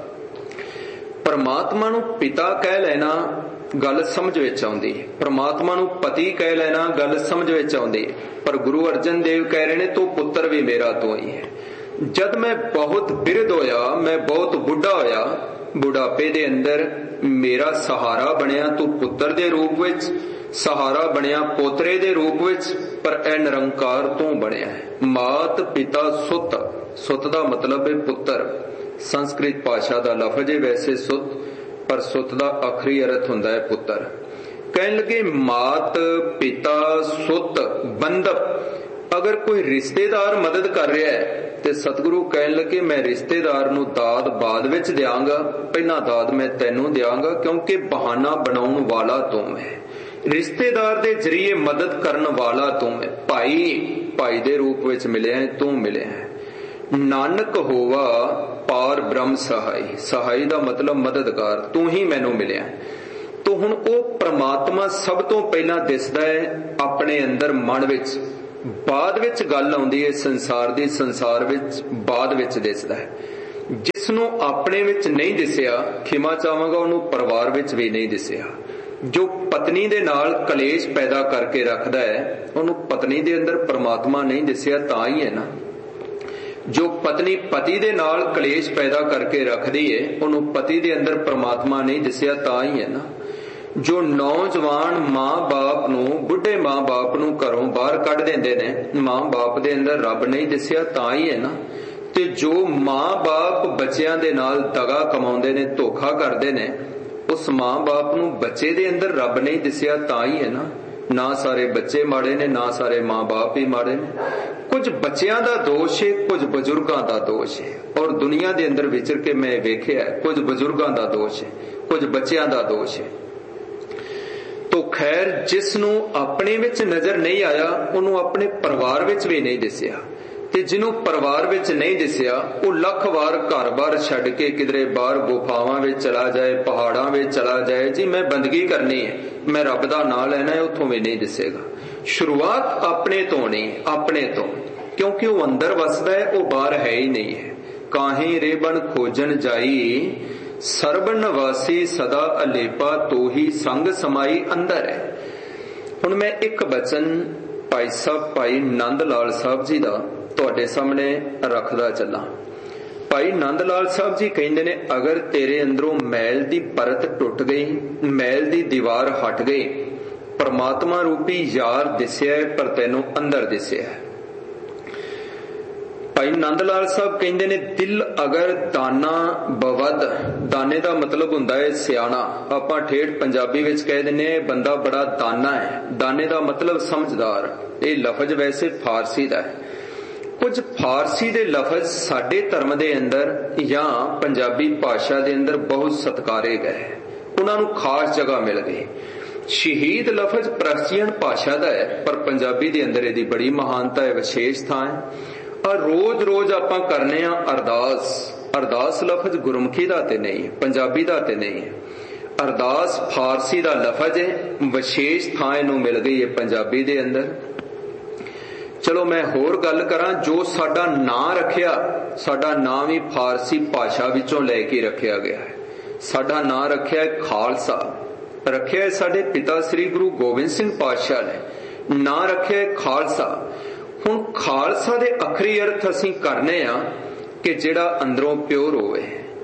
परमात्मा नू पिता कह लेना गल समझ विच आउंदी है, परमात्मा नू पति कह लेना गल समझ विच आउंदी है। पर गुरु अर्जन देव कह रहे ने तू पुत्र भी मेरा तो ही है। जद मैं बहुत बिरध होया, मैं बहुत बुढ़ा होया, बुढ़ापे दे अंदर मेरा सहारा बनया तू पुत्र दे रूप विच, सहारा बनया पोतरे दे रूप विच, पर ए निरंकार तू बनया है। मात पिता सुत, सुत दा मतलब है पुत्र। संस्कृत भाषा दा लफज है वैसे सुत, पर सुत दा आखिरी अर्थ हुंदा है पुत्र। कहने लगे मात पिता सुत बंधप। अगर कोई रिश्तेदार मदद कर रहा है ते सतगुरु कहने लगे मैं रिश्तेदार नू दाद बाद विच देंगा, पहला दाद मैं तैनू देंगा, क्योंकि बहाना बनाउण वाला तू है, रिश्तेदार दे जरिए मदद करन वाला तू है। भाई भाई दे रूप विच मिले है, तू मिले है। नानक होवा पार ब्रह्म सहाय, सहाय दा मतलब मददगार, तू ही मैनू मिले है। तो हुण ओ परमात्मा सब तो पहला दिसदा है अपने अंदर मन विच। ਬਾਅਦ ਵਿੱਚ ਗੱਲ ਆਉਂਦੀ ਹੈ ਸੰਸਾਰ ਦੀ। ਸੰਸਾਰ ਵਿੱਚ ਬਾਅਦ ਵਿੱਚ ਦਿਸਦਾ ਹੈ। ਜਿਸ ਨੂੰ ਆਪਣੇ ਵਿੱਚ ਨਹੀਂ ਦਿਸਿਆ, ਖਿਮਾ ਚਾਹਾਂਗਾ, ਉਹਨੂੰ ਪਰਿਵਾਰ ਵਿੱਚ ਵੀ ਨਹੀਂ ਦਿਸਿਆ। ਜੋ ਪਤਨੀ ਦੇ ਨਾਲ ਕਲੇਸ਼ ਪੈਦਾ ਕਰਕੇ ਰੱਖਦਾ ਹੈ, ਉਹਨੂੰ ਪਤਨੀ ਦੇ ਅੰਦਰ ਪਰਮਾਤਮਾ ਨਹੀਂ ਦਿਸਿਆ, ਤਾਂ ਹੀ ਹੈ ਨਾ। ਜੋ ਪਤਨੀ ਪਤੀ ਦੇ ਨਾਲ ਕਲੇਸ਼ ਪੈਦਾ ਕਰਕੇ ਰੱਖਦੀ ਹੈ, ਉਹਨੂੰ ਪਤੀ ਦੇ ਅੰਦਰ ਪਰਮਾਤਮਾ ਨਹੀਂ ਦਿਸਿਆ, ਤਾਂ ਹੀ ਹੈ ਨਾ। ਜੋ ਨੌਜਵਾਨ ਮਾਂ ਬਾਪ ਨੂੰ, ਬੁੱਢੇ ਮਾਂ ਬਾਪ ਨੂੰ ਘਰੋਂ ਬਾਹਰ ਕੱਢ ਦਿੰਦੇ ਨੇ, ਮਾਂ ਬਾਪ ਦੇ ਅੰਦਰ ਰੱਬ ਨਹੀਂ ਦਿਸਿਆ, ਤਾਂ ਹੀ ਹੈ ਨਾ। ਤੇ ਜੋ ਮਾਂ ਬਾਪ ਬੱਚਿਆਂ ਦੇ ਨਾਲ ਦਗਾ ਕਮਾਉਂਦੇ ਨੇ, ਧੋਖਾ ਕਰਦੇ ਨੇ, ਉਸ ਮਾਂ ਬਾਪ ਨੂੰ ਬੱਚੇ ਦੇ ਅੰਦਰ ਰੱਬ ਨਹੀਂ ਦਿਸਿਆ, ਤਾਂ ਹੀ ਹੈ ਨਾ। ਨਾ ਸਾਰੇ ਬੱਚੇ ਮਾੜੇ ਨੇ, ਨਾ ਸਾਰੇ ਮਾਂ ਬਾਪ ਹੀ ਮਾੜੇ ਨੇ। ਕੁਝ ਬੱਚਿਆਂ ਦਾ ਦੋਸ਼ ਹੈ, ਕੁਝ ਬਜ਼ੁਰਗਾਂ ਦਾ ਦੋਸ਼ ਹੈ। ਔਰ ਦੁਨੀਆ ਦੇ ਅੰਦਰ ਵਿਚਰ ਕੇ ਮੈਂ ਵੇਖਿਆ, ਕੁਝ ਬਜ਼ੁਰਗਾਂ ਦਾ ਦੋਸ਼ ਹੈ, ਕੁਝ ਬੱਚਿਆਂ ਦਾ ਦੋਸ਼ ਹੈ। ਤੋ ਖੈਰ, ਜਿਸ ਨੂੰ ਆਪਣੇ ਵਿੱਚ ਨਜ਼ਰ ਨਹੀਂ ਆਇਆ, ਉਹਨੂੰ ਆਪਣੇ ਪਰਿਵਾਰ ਵਿੱਚ ਵੀ ਨਹੀਂ ਦਿਸਿਆ। ਤੇ ਜਿਹਨੂੰ ਪਰਿਵਾਰ ਵਿੱਚ ਨਹੀਂ ਦਿਸਿਆ, ਉਹ ਲੱਖ ਵਾਰ ਘਰ-ਬਾਰ ਛੱਡ ਕੇ ਕਿਧਰੇ ਬਾਹਰ ਗੁਫਾਵਾਂ ਵਿੱਚ ਚਲਾ ਜਾਏ, ਪਹਾੜਾਂ ਵਿੱਚ ਚਲਾ ਜਾਏ, ਜੀ ਮੈਂ ਬੰਦਗੀ ਕਰਨੀ ਹੈ, ਮੈਂ ਰੱਬ ਦਾ ਨਾਂ ਲੈਣਾ ਹੈ, ਉੱਥੋਂ ਵੀ ਨਹੀਂ ਦਿਸੇਗਾ। ਸ਼ੁਰੂਆਤ ਆਪਣੇ ਤੋਂ ਨਹੀਂ, ਆਪਣੇ ਤੋਂ, ਕਿਉਂਕਿ ਉਹ ਅੰਦਰ ਵਸਦਾ ਹੈ, ਉਹ ਬਾਹਰ ਹੈ ਹੀ ਨਹੀਂ ਹੈ। ਕਾਹੇ ਰੇਬਨ ਖੋਜਣ ਜਾਈ, ਸਰਬ ਨਿਵਾਸੀ ਸਦਾ ਅਲੇਪਾ, ਤੋਹੀ ਸੰਗ ਸਮਾਈ ਅੰਦਰ ਹੈ। ਹੁਣ ਮੈਂ ਇੱਕ ਬਚਨ ਭਾਈ ਸਾਹਿਬ ਭਾਈ ਨੰਦ ਲਾਲ ਸਾਹਿਬ ਜੀ ਦਾ ਤੁਹਾਡੇ ਸਾਹਮਣੇ ਰੱਖਦਾ ਚੱਲਾਂ। ਭਾਈ ਨੰਦ ਲਾਲ ਸਾਹਿਬ ਜੀ ਕਹਿੰਦੇ ਨੇ, ਅਗਰ ਤੇਰੇ ਅੰਦਰੋਂ ਮੈਲ ਦੀ ਪਰਤ ਟੁੱਟ ਗਈ, ਮੈਲ ਦੀ ਦੀਵਾਰ ਹਟ ਗਈ, ਪਰਮਾਤਮਾ ਰੂਪੀ ਯਾਰ ਦਿਸਿਆ ਹੈ, ਪਰ ਤੈਨੂੰ ਅੰਦਰ ਦਿਸਿਆ ਹੈ। ਭਾਈ ਨੰਦ ਲਾਲ ਸਾਹਿਬ ਕਹਿੰਦੇ ਨੇ, ਦਿਲ ਅਗਰ ਦਾਨਾ ਬਵਦ, ਦਾਨੇ ਦਾ ਮਤਲਬ ਹੁੰਦਾ ਹੈ ਸਿਆਣਾ। ਆਪਾਂ ਠੇਠ ਪੰਜਾਬੀ ਵਿੱਚ ਕਹਿ ਦਿੰਦੇ ਹਾਂ ਬੰਦਾ ਬੜਾ ਦਾਨਾ ਹੈ। ਦਾਨੇ ਦਾ ਮਤਲਬ ਸਮਝਦਾਰ। ਇਹ ਲਫ਼ਜ਼ ਵੈਸੇ ਫਾਰਸੀ ਦਾ ਹੈ। ਕੁਝ ਫਾਰਸੀ ਦੇ ਲਫ਼ਜ਼ ਸਾਡੇ ਧਰਮ ਦੇ ਅੰਦਰ ਜਾਂ ਪੰਜਾਬੀ ਭਾਸ਼ਾ ਦੇ ਅੰਦਰ ਬਹੁਤ ਸਤਿਕਾਰੇ ਗਏ, ਉਹਨਾਂ ਨੂੰ ਖਾਸ ਜਗ੍ਹਾ ਮਿਲ ਗਈ। ਸ਼ਹੀਦ ਲਫ਼ਜ਼ ਪਰਸ਼ੀਅਨ ਭਾਸ਼ਾ ਦਾ ਹੈ, ਪਰ ਪੰਜਾਬੀ ਦੇ ਅੰਦਰ ਇਹਦੀ ਬੜੀ ਮਹਾਨਤਾ ਹੈ, ਵਿਸ਼ੇਸ਼ ਥਾਂ ਹੈ। ਔਰ ਰੋਜ਼ ਰੋਜ਼ ਆਪਾਂ ਕਰਨੇ ਆ ਅਰਦਾਸ। ਅਰਦਾਸ ਲਫ਼ਜ਼ ਗੁਰਮੁਖੀ ਦਾ ਤੇ ਨਹੀਂ ਹੈ, ਪੰਜਾਬੀ ਦਾ ਤੇ ਨਹੀਂ ਹੈ। ਅਰਦਾਸ ਫਾਰਸੀ ਦਾ ਲਫ਼ਜ਼ ਹੈ, ਵਿਸ਼ੇਸ਼ ਥਾਂ ਇਹਨੂੰ ਮਿਲ ਗਈ ਹੈ ਪੰਜਾਬੀ ਦੇ ਅੰਦਰ। ਚਲੋ ਮੈਂ ਹੋਰ ਗੱਲ ਕਰਾਂ, ਜੋ ਸਾਡਾ ਨਾਂ ਰੱਖਿਆ, ਸਾਡਾ ਨਾਂ ਵੀ ਫਾਰਸੀ ਭਾਸ਼ਾ ਵਿੱਚੋਂ ਲੈ ਕੇ ਰੱਖਿਆ ਗਿਆ ਹੈ। ਸਾਡਾ ਨਾਂ ਰੱਖਿਆ ਖਾਲਸਾ, ਰੱਖਿਆ ਸਾਡੇ ਪਿਤਾ ਸ੍ਰੀ ਗੁਰੂ ਗੋਬਿੰਦ ਸਿੰਘ ਪਾਤਸ਼ਾਹ ਨੇ, ਨਾਂ ਰੱਖਿਆ ਖਾਲਸਾ। ਹੁਣ ਖਾਲਸਾ ਦੇ ਅਖਰੀ ਅਰਥ ਅਸੀਂ ਕਰਨੇ ਆ ਕਿ ਜਿਹੜਾ ਅੰਦਰੋਂ ਪਿਓਰ ਹੋਵੇ।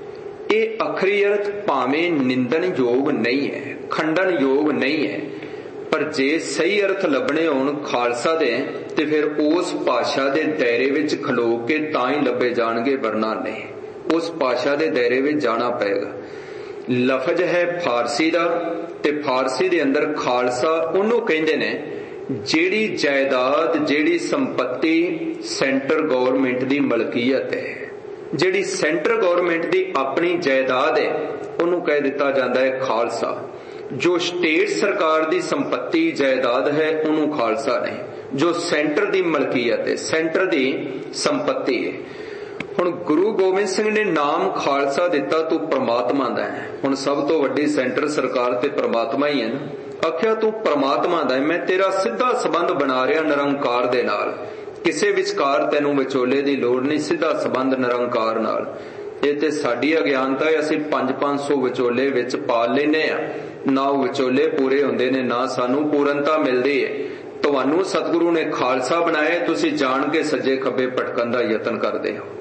ਇਹ ਅਖਰੀ ਅਰਥ ਭਾਵੇਂ ਨਿੰਦਣ ਯੋਗ ਨਹੀਂ ਹੈ, ਖੰਡਨ ਯੋਗ ਨਹੀਂ ਹੈ, ਪਰ ਜੇ ਸਹੀ ਅਰਥ ਲੱਭਣੇ ਹੋਣ ਖਾਲਸਾ ਦੇ, ਤੇ ਫਿਰ ਉਸ ਭਾਸ਼ਾ ਦੇ ਦਾਇਰੇ ਵਿੱਚ ਖਲੋ ਕੇ ਤਾਂ ਹੀ ਲੱਭੇ ਜਾਣਗੇ, ਵਰਨਾ ਨਹੀਂ। ਉਸ ਭਾਸ਼ਾ ਦੇ ਦਾਇਰੇ ਵਿੱਚ ਜਾਣਾ ਪਏਗਾ। ਲਫ਼ਜ਼ ਹੈ ਫਾਰਸੀ ਦਾ, ਤੇ ਫਾਰਸੀ ਦੇ ਅੰਦਰ ਖਾਲਸਾ ਉਹਨੂੰ ਕਹਿੰਦੇ ਨੇ ਜਿਹੜੀ ਜਾਇਦਾਦ, ਜਿਹੜੀ ਸੰਪत्ति ਸੈਂਟਰ ਗਵਰਨਮੈਂਟ ਦੀ ਮਲਕੀਅਤ ਹੈ, ਜਿਹੜੀ ਸੈਂਟਰ ਗਵਰਨਮੈਂਟ ਦੀ ਆਪਣੀ ਜਾਇਦਾਦ ਹੈ, ਉਹਨੂੰ ਕਹਿ ਦਿੱਤਾ ਜਾਂਦਾ ਹੈ ਖਾਲਸਾ। ਜੋ ਸਟੇਟ ਸਰਕਾਰ ਦੀ ਸੰਪत्ति ਜਾਇਦਾਦ ਹੈ, ਉਹਨੂੰ ਖਾਲਸਾ ਨਹੀਂ। ਜੋ ਸੈਂਟਰ ਦੀ ਮਲਕੀਅਤ ਹੈ, ਸੈਂਟਰ ਦੀ ਸੰਪत्ति ਹੈ। ਹੁਣ ਗੁਰੂ ਗੋਬਿੰਦ ਸਿੰਘ ਨੇ ਨਾਮ ਖਾਲਸਾ ਦਿੱਤਾ, ਤੂੰ ਪ੍ਰਮਾਤਮਾ ਦਾ ਹੈ। ਹੁਣ ਸਭ ਤੋਂ ਵੱਡੀ ਸੈਂਟਰ ਸਰਕਾਰ ਤੇ ਪ੍ਰਮਾਤਮਾ ਹੀ ਹੈ ਨਾ। ਆਖਿਆ ਤੂੰ ਪ੍ਰਮਾਤਮਾ ਦਾ ਹੈ, ਮੈਂ ਤੇਰਾ ਸਿੱਧਾ ਸੰਬੰਧ ਬਣਾ ਰਿਹਾ ਨਿਰੰਕਾਰ ਦੇ ਨਾਲ, ਕਿਸੇ ਵਿਚਕਾਰ ਤੈਨੂੰ ਵਿਚੋਲੇ ਦੀ ਲੋੜ ਨਹੀਂ, ਸਿੱਧਾ ਸੰਬੰਧ ਨਿਰੰਕਾਰ ਨਾਲ। ਇਹ ਤੇ ਸਾਡੀ ਅਗਿਆਨਤਾ ਹੈ, ਅਸੀਂ ਪੰਜ ਪੰਜ ਸੌ ਵਿਚੋਲੇ ਵਿੱਚ ਪਾਲ ਲੈਨੇ ਆ, ਨਾ ਉਹ ਵਿਚੋਲੇ ਪੂਰੇ ਹੁੰਦੇ ਨੇ, ਨਾ ਸਾਨੂੰ ਪੂਰਨਤਾ ਮਿਲਦੀ ਹੈ। ਤੁਹਾਨੂੰ ਸਤਿਗੁਰੂ ਨੇ ਖਾਲਸਾ ਬਣਾਇਆ, ਤੁਸੀਂ ਜਾਣ ਕੇ ਸੱਜੇ ਖੱਬੇ ਭਟਕਣ ਦਾ ਯਤਨ ਕਰਦੇ ਹੋ।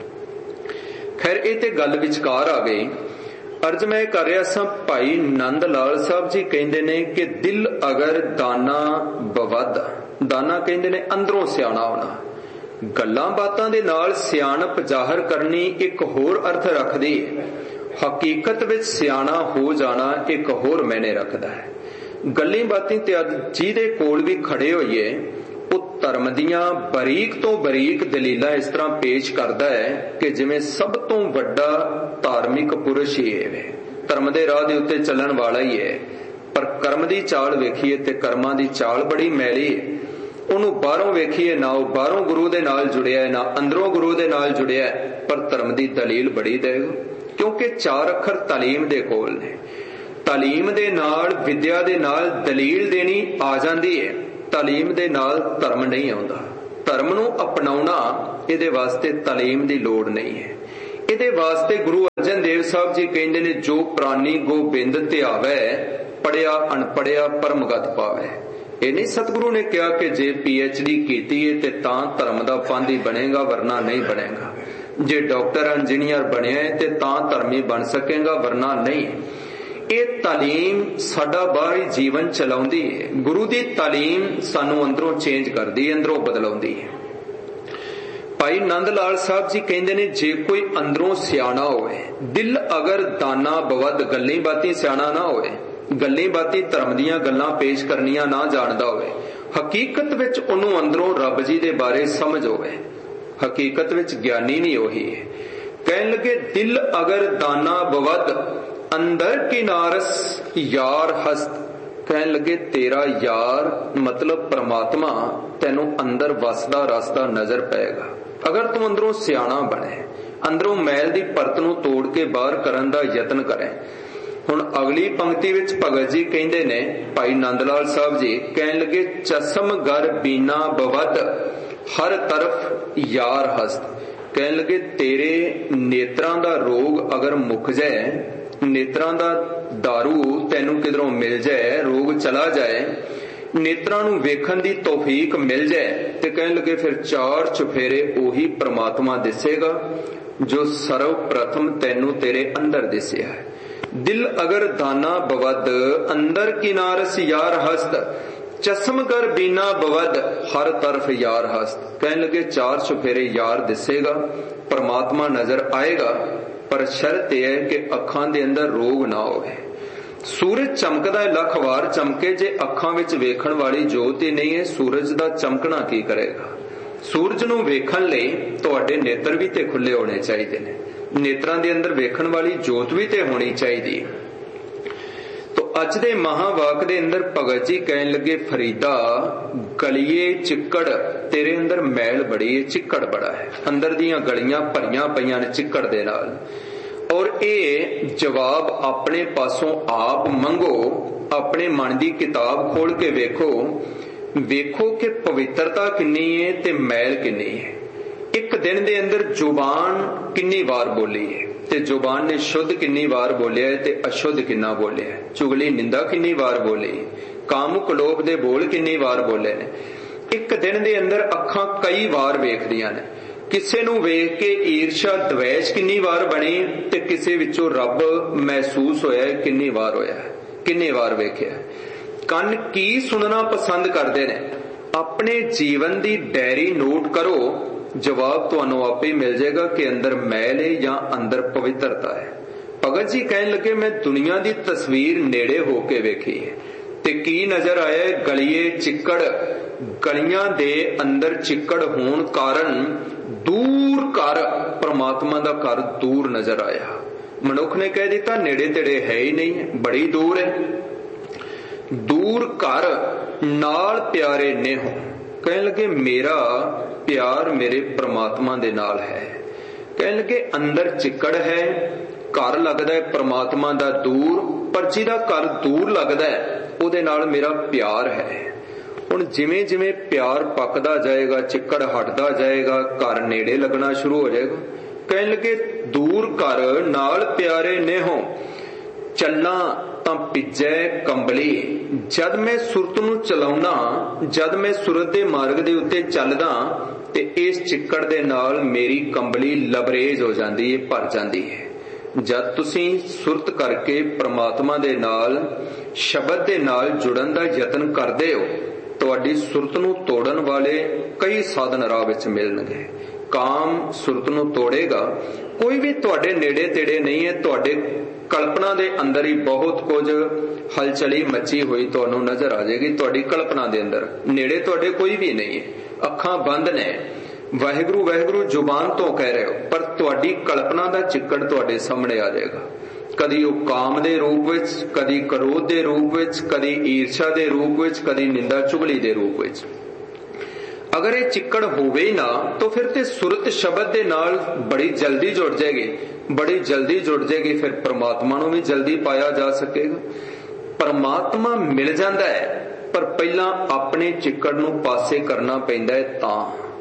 ਖੈਰ, ਇਹ ਤੇ ਗੱਲ ਵਿਚਕਾਰ ਆ ਗਈ। ਅਰਜ਼ ਮੈਂ ਕਰ ਰਿਹਾ ਸਾਂ, ਭਾਈ ਨੰਦ ਲਾਲ ਸਾਹਿਬ ਜੀ ਕਹਿੰਦੇ ਨੇ ਕਿ ਦਿਲ ਅਗਰ ਦਾਨਾ ਬਵਦ, ਦਾਨਾ ਕਹਿੰਦੇ ਨੇ ਅੰਦਰੋਂ ਸਿਆਣਾ ਹੋਣਾ। ਗੱਲਾਂ ਬਾਤਾਂ ਦੇ ਨਾਲ ਸਿਆਣਪ ਜ਼ਾਹਰ ਕਰਨੀ ਇੱਕ ਹੋਰ ਅਰਥ ਰੱਖਦੀ ਹੈ, ਹਕੀਕਤ ਵਿੱਚ ਸਿਆਣਾ ਹੋ ਜਾਣਾ ਇੱਕ ਹੋਰ ਮੈਨੇ ਰੱਖਦਾ ਹੈ। ਗੱਲਾਂ ਬਾਤਾਂ ਤੇ ਅੱਜ ਜਿਹਦੇ ਕੋਲ ਵੀ ਖੜੇ ਹੋਈਏ, ਉਹ ਧਰਮ ਦੀਆਂ ਬਰੀਕ ਤੋਂ ਬਰੀਕ ਦਲੀਲਾਂ ਇਸ ਤਰ੍ਹਾਂ ਪੇਸ਼ ਕਰਦਾ ਹੈ ਕਿ ਜਿਵੇਂ ਸਭ ਤੋਂ ਵੱਡਾ ਧਾਰਮਿਕ ਪੁਰਸ਼ ਹੀ ਹੈ, ਧਰਮ ਦੇ ਰਾਹ ਦੇ ਉੱਤੇ ਚੱਲਣ ਵਾਲਾ ਹੀ ਹੈ। ਪਰ ਕਰਮ ਦੀ ਚਾਲ ਵੇਖੀਏ ਤੇ ਕਰਮਾਂ ਦੀ ਚਾਲ ਬੜੀ ਮੈਲੀ ਹੈ। ਉਹਨੂੰ ਬਾਹਰੋਂ ਵੇਖੀਏ, ਨਾ ਉਹ ਬਾਹਰੋਂ ਗੁਰੂ ਦੇ ਨਾਲ ਜੁੜਿਆ, ਨਾ ਅੰਦਰੋਂ ਗੁਰੂ ਦੇ ਨਾਲ ਜੁੜਿਆ, ਪਰ ਧਰਮ ਦੀ ਦਲੀਲ ਬੜੀ ਦੇਗਾ। ਕਿਉਂਕਿ ਚਾਰ ਅੱਖਰ ਤਾਲੀਮ ਦੇ ਕੋਲ ਨੇ। ਤਾਲੀਮ ਦੇ ਨਾਲ, ਵਿਦਿਆ ਦੇ ਨਾਲ ਦਲੀਲ ਦੇਣੀ ਆ ਜਾਂਦੀ ਹੈ, ਤਾਲੀਮ ਦੇ ਨਾਲ ਧਰਮ ਨਹੀਂ ਆਉਂਦਾ। ਧਰਮ ਨੂੰ ਅਪਣਾਉਣਾ ਇਹਦੇ ਵਾਸਤੇ ਤਾਲੀਮ ਦੀ ਲੋੜ ਨਹੀਂ ਹੈ। ਇਹਦੇ ਵਾਸਤੇ ਗੁਰੂ ਅਰਜਨ ਦੇਵ ਸਾਹਿਬ ਜੀ ਕਹਿੰਦੇ ਨੇ, ਜੋ ਪ੍ਰਾਨੀ ਗੋਬਿੰਦ ਧਿਆਵੈ, ਪੜਿਆ ਅਣਪੜਿਆ ਪਰਮਗਤ ਪਾਵੈ। ਇਹ ਨਹੀਂ ਸਤਿਗੁਰੂ ਨੇ ਕਿਹਾ ਕਿ ਜੇ ਪੀ ਐਚ ਡੀ ਕੀਤੀ ਹੈ ਤੇ ਤਾਂ ਧਰਮ ਦਾ ਪਾਂਧੀ ਬਣੇਗਾ, ਵਰਨਾ ਨਹੀਂ ਬਣੇਗਾ। ਜੇ ਡਾਕਟਰ ਇੰਜੀਨੀਅਰ ਬਣਿਆ ਹੈ ਤੇ ਤਾਂ ਧਰਮੀ ਬਣ ਸਕੇਗਾ, ਵਰਨਾ ਨਹੀਂ। ਇਹ ਤਾਲੀਮ ਸਾਡਾ ਬਾਹਰੀ ਜੀਵਨ ਚਲਾਉਂਦੀ ਹੈ। ਗੁਰੂ ਦੀ ਤਾਲੀਮ ਸਾਨੂੰ ਅੰਦਰੋਂ ਚੇਂਜ ਕਰਦੀ ਹੈ, ਅੰਦਰੋਂ ਬਦਲਾਉਂਦੀ ਹੈ। ਭਾਈ ਨੰਦ ਲਾਲ ਸਾਹਿਬ ਜੀ ਕਹਿੰਦੇ ਨੇ, ਜੇ ਕੋਈ ਅੰਦਰੋਂ ਸਿਆਣਾ ਹੋਵੇ, ਦਿਲ ਅਗਰ ਦਾਨਾ ਬਵਦ, ਗੱਲੀ ਬਾਤੀ ਸਿਆਣਾ ਨਾ ਹੋਵੇ, ਗੱਲੀ ਬਾਤੀ ਧਰਮ ਦੀਆਂ ਗੱਲਾਂ ਪੇਸ਼ ਕਰਨੀਆਂ ਨਾ ਜਾਣਦਾ ਹੋਵੇ, ਹਕੀਕਤ ਵਿੱਚ ਉਹਨੂੰ ਅੰਦਰੋਂ ਰੱਬ ਜੀ ਦੇ ਬਾਰੇ ਸਮਝ ਹੋਵੇ, ਹਕੀਕਤ ਵਿੱਚ ਗਿਆਨੀ ਨਹੀਂ ਉਹੀ ਹੈ। ਕਹਿਣ ਲੱਗੇ, ਦਿਲ ਅਗਰ ਦਾਨਾ ਬਵਦ, ਅੰਦਰ ਕੀ ਨਾਰਸ ਯਾਰ ਹਸਤ। ਕਹਿਣ ਲੱਗੇ, ਤੇਰਾ ਯਾਰ ਮਤਲਬ ਪ੍ਰਮਾਤਮਾ ਤੈਨੂੰ ਅੰਦਰ ਵਸਦਾ ਰਸਦਾ ਨਜ਼ਰ ਪਏਗਾ ਅਗਰ ਤੂੰ ਅੰਦਰੋਂ ਸਿਆਣਾ ਬਣੇ, ਅੰਦਰੋਂ ਮੈਲ ਦੀ ਪਰਤ ਨੂੰ ਤੋੜ ਕੇ ਬਾਹਰ ਕਰਨ ਦਾ ਯਤਨ ਕਰੇ। ਹੁਣ ਅਗਲੀ ਪੰਕਤੀ ਵਿੱਚ ਭਗਤ ਜੀ ਕਹਿੰਦੇ ਨੇ, ਭਾਈ ਨੰਦ ਲਾਲ ਸਾਹਿਬ ਜੀ ਕਹਿਣ ਲੱਗੇ, ਚਸਮ ਗਰ ਬੀਨਾ ਬਵਦ, ਹਰ ਤਰਫ ਯਾਰ ਹਸਤ। ਕਹਿਣ ਲੱਗੇ, ਤੇਰੇ ਨੇਤਰਾਂ ਦਾ ਰੋਗ ਅਗਰ ਮੁੱਕ ਜਾਏ, ਨੇਤਰਾਂ ਦਾ ਦਾਰੂ ਤੈਨੂੰ ਕਿਧਰੋਂ ਮਿਲ ਜਾਏ, ਰੋਗ ਚਲਾ ਜਾਏ, ਨੇਤਰਾਂ ਨੂੰ ਵੇਖਣ ਦੀ ਤੌਫੀਕ ਮਿਲ ਜਾਏ, ਤੇ ਕਹਿਣ ਲੱਗੇ ਫਿਰ ਚਾਰ ਚੁਫੇਰੇ ਉਹੀ ਪ੍ਰਮਾਤਮਾ ਦਿਸੇਗਾ ਜੋ ਸਰਵ ਪ੍ਰਥਮ ਤੈਨੂੰ ਤੇਰੇ ਅੰਦਰ ਦਿਸਿਆ ਹੈ। ਦਿਲ ਅਗਰ ਦਾਨਾ ਬਵਦ, ਅੰਦਰ ਕਿਨਾਰਸ ਯਾਰ ਹਸਤ, ਚਸ਼ਮ ਕਰ ਬੀਨਾ ਬਵਦ, ਹਰ ਤਰਫ ਯਾਰ ਹਸਤ। ਕਹਿਣ ਲੱਗੇ, ਚਾਰ ਚੁਫੇਰੇ ਯਾਰ ਦਿਸੇਗਾ, ਪ੍ਰਮਾਤਮਾ ਨਜ਼ਰ ਆਏਗਾ, ਪਰ ਸ਼ਰਤ ਇਹ ਹੈ ਕਿ ਅੱਖਾਂ ਦੇ ਅੰਦਰ ਰੋਗ ਨਾ ਹੋਵੇ। ਸੂਰਜ ਚਮਕਦਾ ਹੈ, ਲੱਖ ਵਾਰ ਚਮਕੇ, ਜੇ ਅੱਖਾਂ ਵਿੱਚ ਵੇਖਣ ਵਾਲੀ ਜੋਤ ਹੀ ਨਹੀਂ ਹੈ, ਸੂਰਜ ਦਾ ਚਮਕਣਾ ਕੀ ਕਰੇਗਾ। ਸੂਰਜ ਨੂੰ ਵੇਖਣ ਲਈ ਤੁਹਾਡੇ ਨੇਤਰ ਵੀ ਤੇ ਖੁੱਲੇ ਹੋਣੇ ਚਾਹੀਦੇ ਨੇ, ਨੇਤਰਾਂ ਦੇ ਅੰਦਰ ਵੇਖਣ ਵਾਲੀ ਜੋਤ ਵੀ ਤੇ ਹੋਣੀ ਚਾਹੀਦੀ। ਤੋ ਅੱਜ ਦੇ ਮਹਾਵਾਕ ਦੇ ਅੰਦਰ ਭਗਤ ਜੀ ਕਹਿਣ ਲੱਗੇ, ਫਰੀਦਾ ਗਲੀਏ ਚਿੱਕੜ, ਤੇਰੇ ਅੰਦਰ ਮੈਲ ਬੜੀ ਹੈ, ਚਿੱਕੜ ਬੜਾ ਹੈ, ਅੰਦਰ ਦੀਆਂ ਗਲੀਆਂ ਭਰੀਆਂ ਪਈਆਂ ਨੇ ਚਿੱਕੜ ਦੇ ਨਾਲ। ਔਰ ਇਹ ਜਵਾਬ ਆਪਣੇ ਪਾਸੋਂ ਆਪ ਮੰਗੋ, ਆਪਣੇ ਮਨ ਦੀ ਕਿਤਾਬ ਖੋਲ ਕੇ ਵੇਖੋ, ਵੇਖੋ ਕਿ ਪਵਿੱਤਰਤਾ ਕਿੰਨੀ ਹੈ ਤੇ ਮੈਲ ਕਿੰਨੀ ਹੈ। ਇੱਕ ਦਿਨ ਦੇ ਅੰਦਰ ਜ਼ੁਬਾਨ ਕਿੰਨੀ ਵਾਰ ਬੋਲੀ ਹੈ, ਤੇ ਜ਼ੁਬਾਨ ਨੇ ਸ਼ੁੱਧ ਕਿੰਨੀ ਵਾਰ ਬੋਲਿਆ ਤੇ ਅਸ਼ੁੱਧ ਕਿੰਨਾ ਬੋਲਿਆ, ਚੁਗਲੀ ਨਿੰਦਾ ਕਿੰਨੀ ਵਾਰ ਬੋਲੀ, ਕਾਮੁਕ ਲੋਭ ਦੇ ਬੋਲ ਕਿੰਨੀ ਵਾਰ ਬੋਲੇ ਨੇ। ਇੱਕ ਦਿਨ ਦੇ ਅੰਦਰ ਅੱਖਾਂ ਕਈ ਵਾਰ ਵੇਖਦੀਆਂ ਨੇ, ਕਿਸੇ ਨੂੰ ਵੇਖ ਕੇ ਈਰਸ਼ਾ ਦਵੇਸ਼ ਕਿੰਨੀ ਵਾਰ ਬਣੀ, ਤੇ ਕਿਸੇ ਵਿੱਚੋਂ ਰੱਬ ਮਹਿਸੂਸ ਹੋਇਆ ਕਿੰਨੀ ਵਾਰ ਹੋਇਆ, ਕਿੰਨੀ ਵਾਰ ਵੇਖਿਆ। ਕੰਨ ਕੀ ਸੁਣਨਾ ਪਸੰਦ ਕਰਦੇ ਨੇ, ਆਪਣੇ ਜੀਵਨ ਦੀ ਡਾਇਰੀ ਨੋਟ ਕਰੋ, ਜਵਾਬ ਤੁਹਾਨੂੰ ਆਪੇ ਹੀ ਮਿਲ ਜਾਏਗਾ ਕਿ ਅੰਦਰ ਮੈਲ ਹੈ ਜਾਂ ਅੰਦਰ ਪਵਿੱਤਰਤਾ ਹੈ। ਭਗਤ ਜੀ ਕਹਿਣ ਲੱਗੇ, ਮੈਂ ਦੁਨੀਆ ਦੀ ਤਸਵੀਰ ਨੇੜੇ ਹੋ ਕੇ ਵੇਖੀ ਹੈ ਤੇ ਕੀ ਨਜ਼ਰ ਆਇਆ, ਗਲੀਏ ਚਿੱਕੜ, ਗਲੀਆਂ ਦੇ ਅੰਦਰ ਚਿੱਕੜ ਹੋਣ ਕਾਰਨ ਦੂਰ ਘਰ, ਪ੍ਰਮਾਤਮਾ ਦਾ ਘਰ ਦੂਰ ਨਜ਼ਰ ਆਇਆ। ਮਨੁੱਖ ਨੇ ਕਹਿ ਦਿੱਤਾ ਨੇੜੇ ਤੇੜੇ ਹੈ ਹੀ ਨਹੀਂ, ਬੜੀ ਦੂਰ ਹੈ। ਦੂਰ ਘਰ ਨਾਲ ਪਿਆਰੇ ਨੇਹੋ, ਕਹਿਣ ਲੱਗੇ ਮੇਰਾ ਪਿਆਰ ਮੇਰੇ ਪ੍ਰਮਾਤਮਾ ਦੇ ਨਾਲ ਹੈ। ਕਹਿਣ ਲੱਗੇ ਅੰਦਰ ਚਿੱਕੜ ਹੈ, ਘਰ ਲੱਗਦਾ ਹੈ ਪ੍ਰਮਾਤਮਾ ਦਾ ਦੂਰ, ਪਰ ਜਿਹਦਾ ਘਰ ਦੂਰ ਲੱਗਦਾ ਹੈ ਉਹਦੇ ਨਾਲ ਮੇਰਾ ਪਿਆਰ ਹੈ। ਹੁਣ ਜਿਵੇਂ ਜਿਵੇਂ ਪਿਆਰ ਪੱਕਦਾ ਜਾਏਗਾ, ਚਿੱਕੜ ਹਟਦਾ ਜਾਏਗਾ, ਘਰ ਨੇੜੇ ਲੱਗਣਾ ਸ਼ੁਰੂ ਹੋ ਜਾਏਗਾ। ਕਹਿਣ ਲੱਗੇ ਦੂਰ ਘਰ ਨਾਲ ਪਿਆਰੇ ਨੇਹੋ, ਚੱਲਾਂ ਤਾਂ ਭਿੱਜੈ ਕੰਬਲੀ। ਜਦ ਮੈਂ ਸੁਰਤ ਨੂੰ ਚਲਾਉਣਾ, ਜਦ ਮੈਂ ਸੁਰਤ ਦੇ ਮਾਰਗ ਦੇ ਉੱਤੇ ਚੱਲਦਾ, ਤੇ ਇਸ ਚਿੱਕੜ ਦੇ ਨਾਲ ਮੇਰੀ ਕੰਬਲੀ ਲਬਰੇਜ਼ ਹੋ ਜਾਂਦੀ ਹੈ, ਭਰ ਜਾਂਦੀ ਹੈ। ਜਦ ਤੁਸੀਂ ਸੁਰਤ ਕਰਕੇ ਪ੍ਰਮਾਤਮਾ ਦੇ ਨਾਲ, ਸ਼ਬਦ ਦੇ ਨਾਲ ਜੁੜਨ ਦਾ ਯਤਨ ਕਰਦੇ ਹੋ, ਤੁਹਾਡੀ ਸੁਰਤ ਨੂੰ ਤੋੜਨ ਵਾਲੇ ਕਈ ਸਾਧਨ ਰਾਹ ਵਿੱਚ ਮਿਲਣਗੇ। ਕਾਮ ਸੁਰਤ ਨੂੰ ਤੋੜੇਗਾ, ਕੋਈ ਵੀ ਤੁਹਾਡੇ ਨੇੜੇ ਤੇੜੇ ਨਹੀਂ ਹੈ, ਤੁਹਾਡੇ ਕਲਪਨਾ ਦੇ ਅੰਦਰ ਹੀ ਬਹੁਤ ਕੁਝ ਹਲਚਲੀ ਮੱਚੀ ਹੋਈ ਤੁਹਾਨੂੰ ਨਜ਼ਰ ਆ ਜਾਏਗੀ। ਤੁਹਾਡੀ ਕਲਪਨਾ ਦੇ ਅੰਦਰ ਨੇੜੇ ਤੁਹਾਡੇ ਕੋਈ ਵੀ ਨਹੀਂ ਹੈ, ਅੱਖਾਂ ਬੰਦ ਨੇ, ਵਾਹਿਗੁਰੂ ਵਾਹਿਗੁਰੂ ਜ਼ੁਬਾਨ ਤੋਂ ਕਹਿ ਰਹੇ ਹੋ, ਪਰ ਤੁਹਾਡੀ ਕਲਪਨਾ ਦਾ ਚਿੱਕੜ ਤੁਹਾਡੇ ਸਾਹਮਣੇ ਆ ਜਾਏਗਾ। ਕਦੀ ਉਹ ਕਾਮ ਦੇ ਰੂਪ ਵਿੱਚ, ਕਦੀ ਕ੍ਰੋਧ ਦੇ ਰੂਪ ਵਿੱਚ, ਕਦੀ ਈਰਸ਼ਾ ਦੇ ਰੂਪ ਵਿੱਚ, ਕਦੀ ਨਿੰਦਾ ਚੁਗਲੀ ਦੇ ਰੂਪ ਵਿੱਚ। ਅਗਰ ਇਹ ਚਿੱਕੜ ਹੋਵੇ ਹੀ ਨਾ, ਤਾਂ ਫਿਰ ਤੇ ਸੁਰਤ ਸ਼ਬਦ ਦੇ ਨਾਲ ਬੜੀ ਜਲਦੀ ਜੁੜ ਜਾਏਗੀ, ਬੜੀ ਜਲਦੀ ਜੁੜ ਜਾਏਗੀ, ਫਿਰ ਪ੍ਰਮਾਤਮਾ ਨੂੰ ਵੀ ਜਲਦੀ ਪਾਇਆ ਜਾ ਸਕੇਗਾ। ਪਰਮਾਤਮਾ ਮਿਲ ਜਾਂਦਾ ਹੈ, ਪਰ ਪਹਿਲਾਂ ਆਪਣੇ ਚਿੱਕੜ ਨੂੰ ਪਾਸੇ ਕਰਨਾ ਪੈਂਦਾ ਹੈ। ਤਾਂ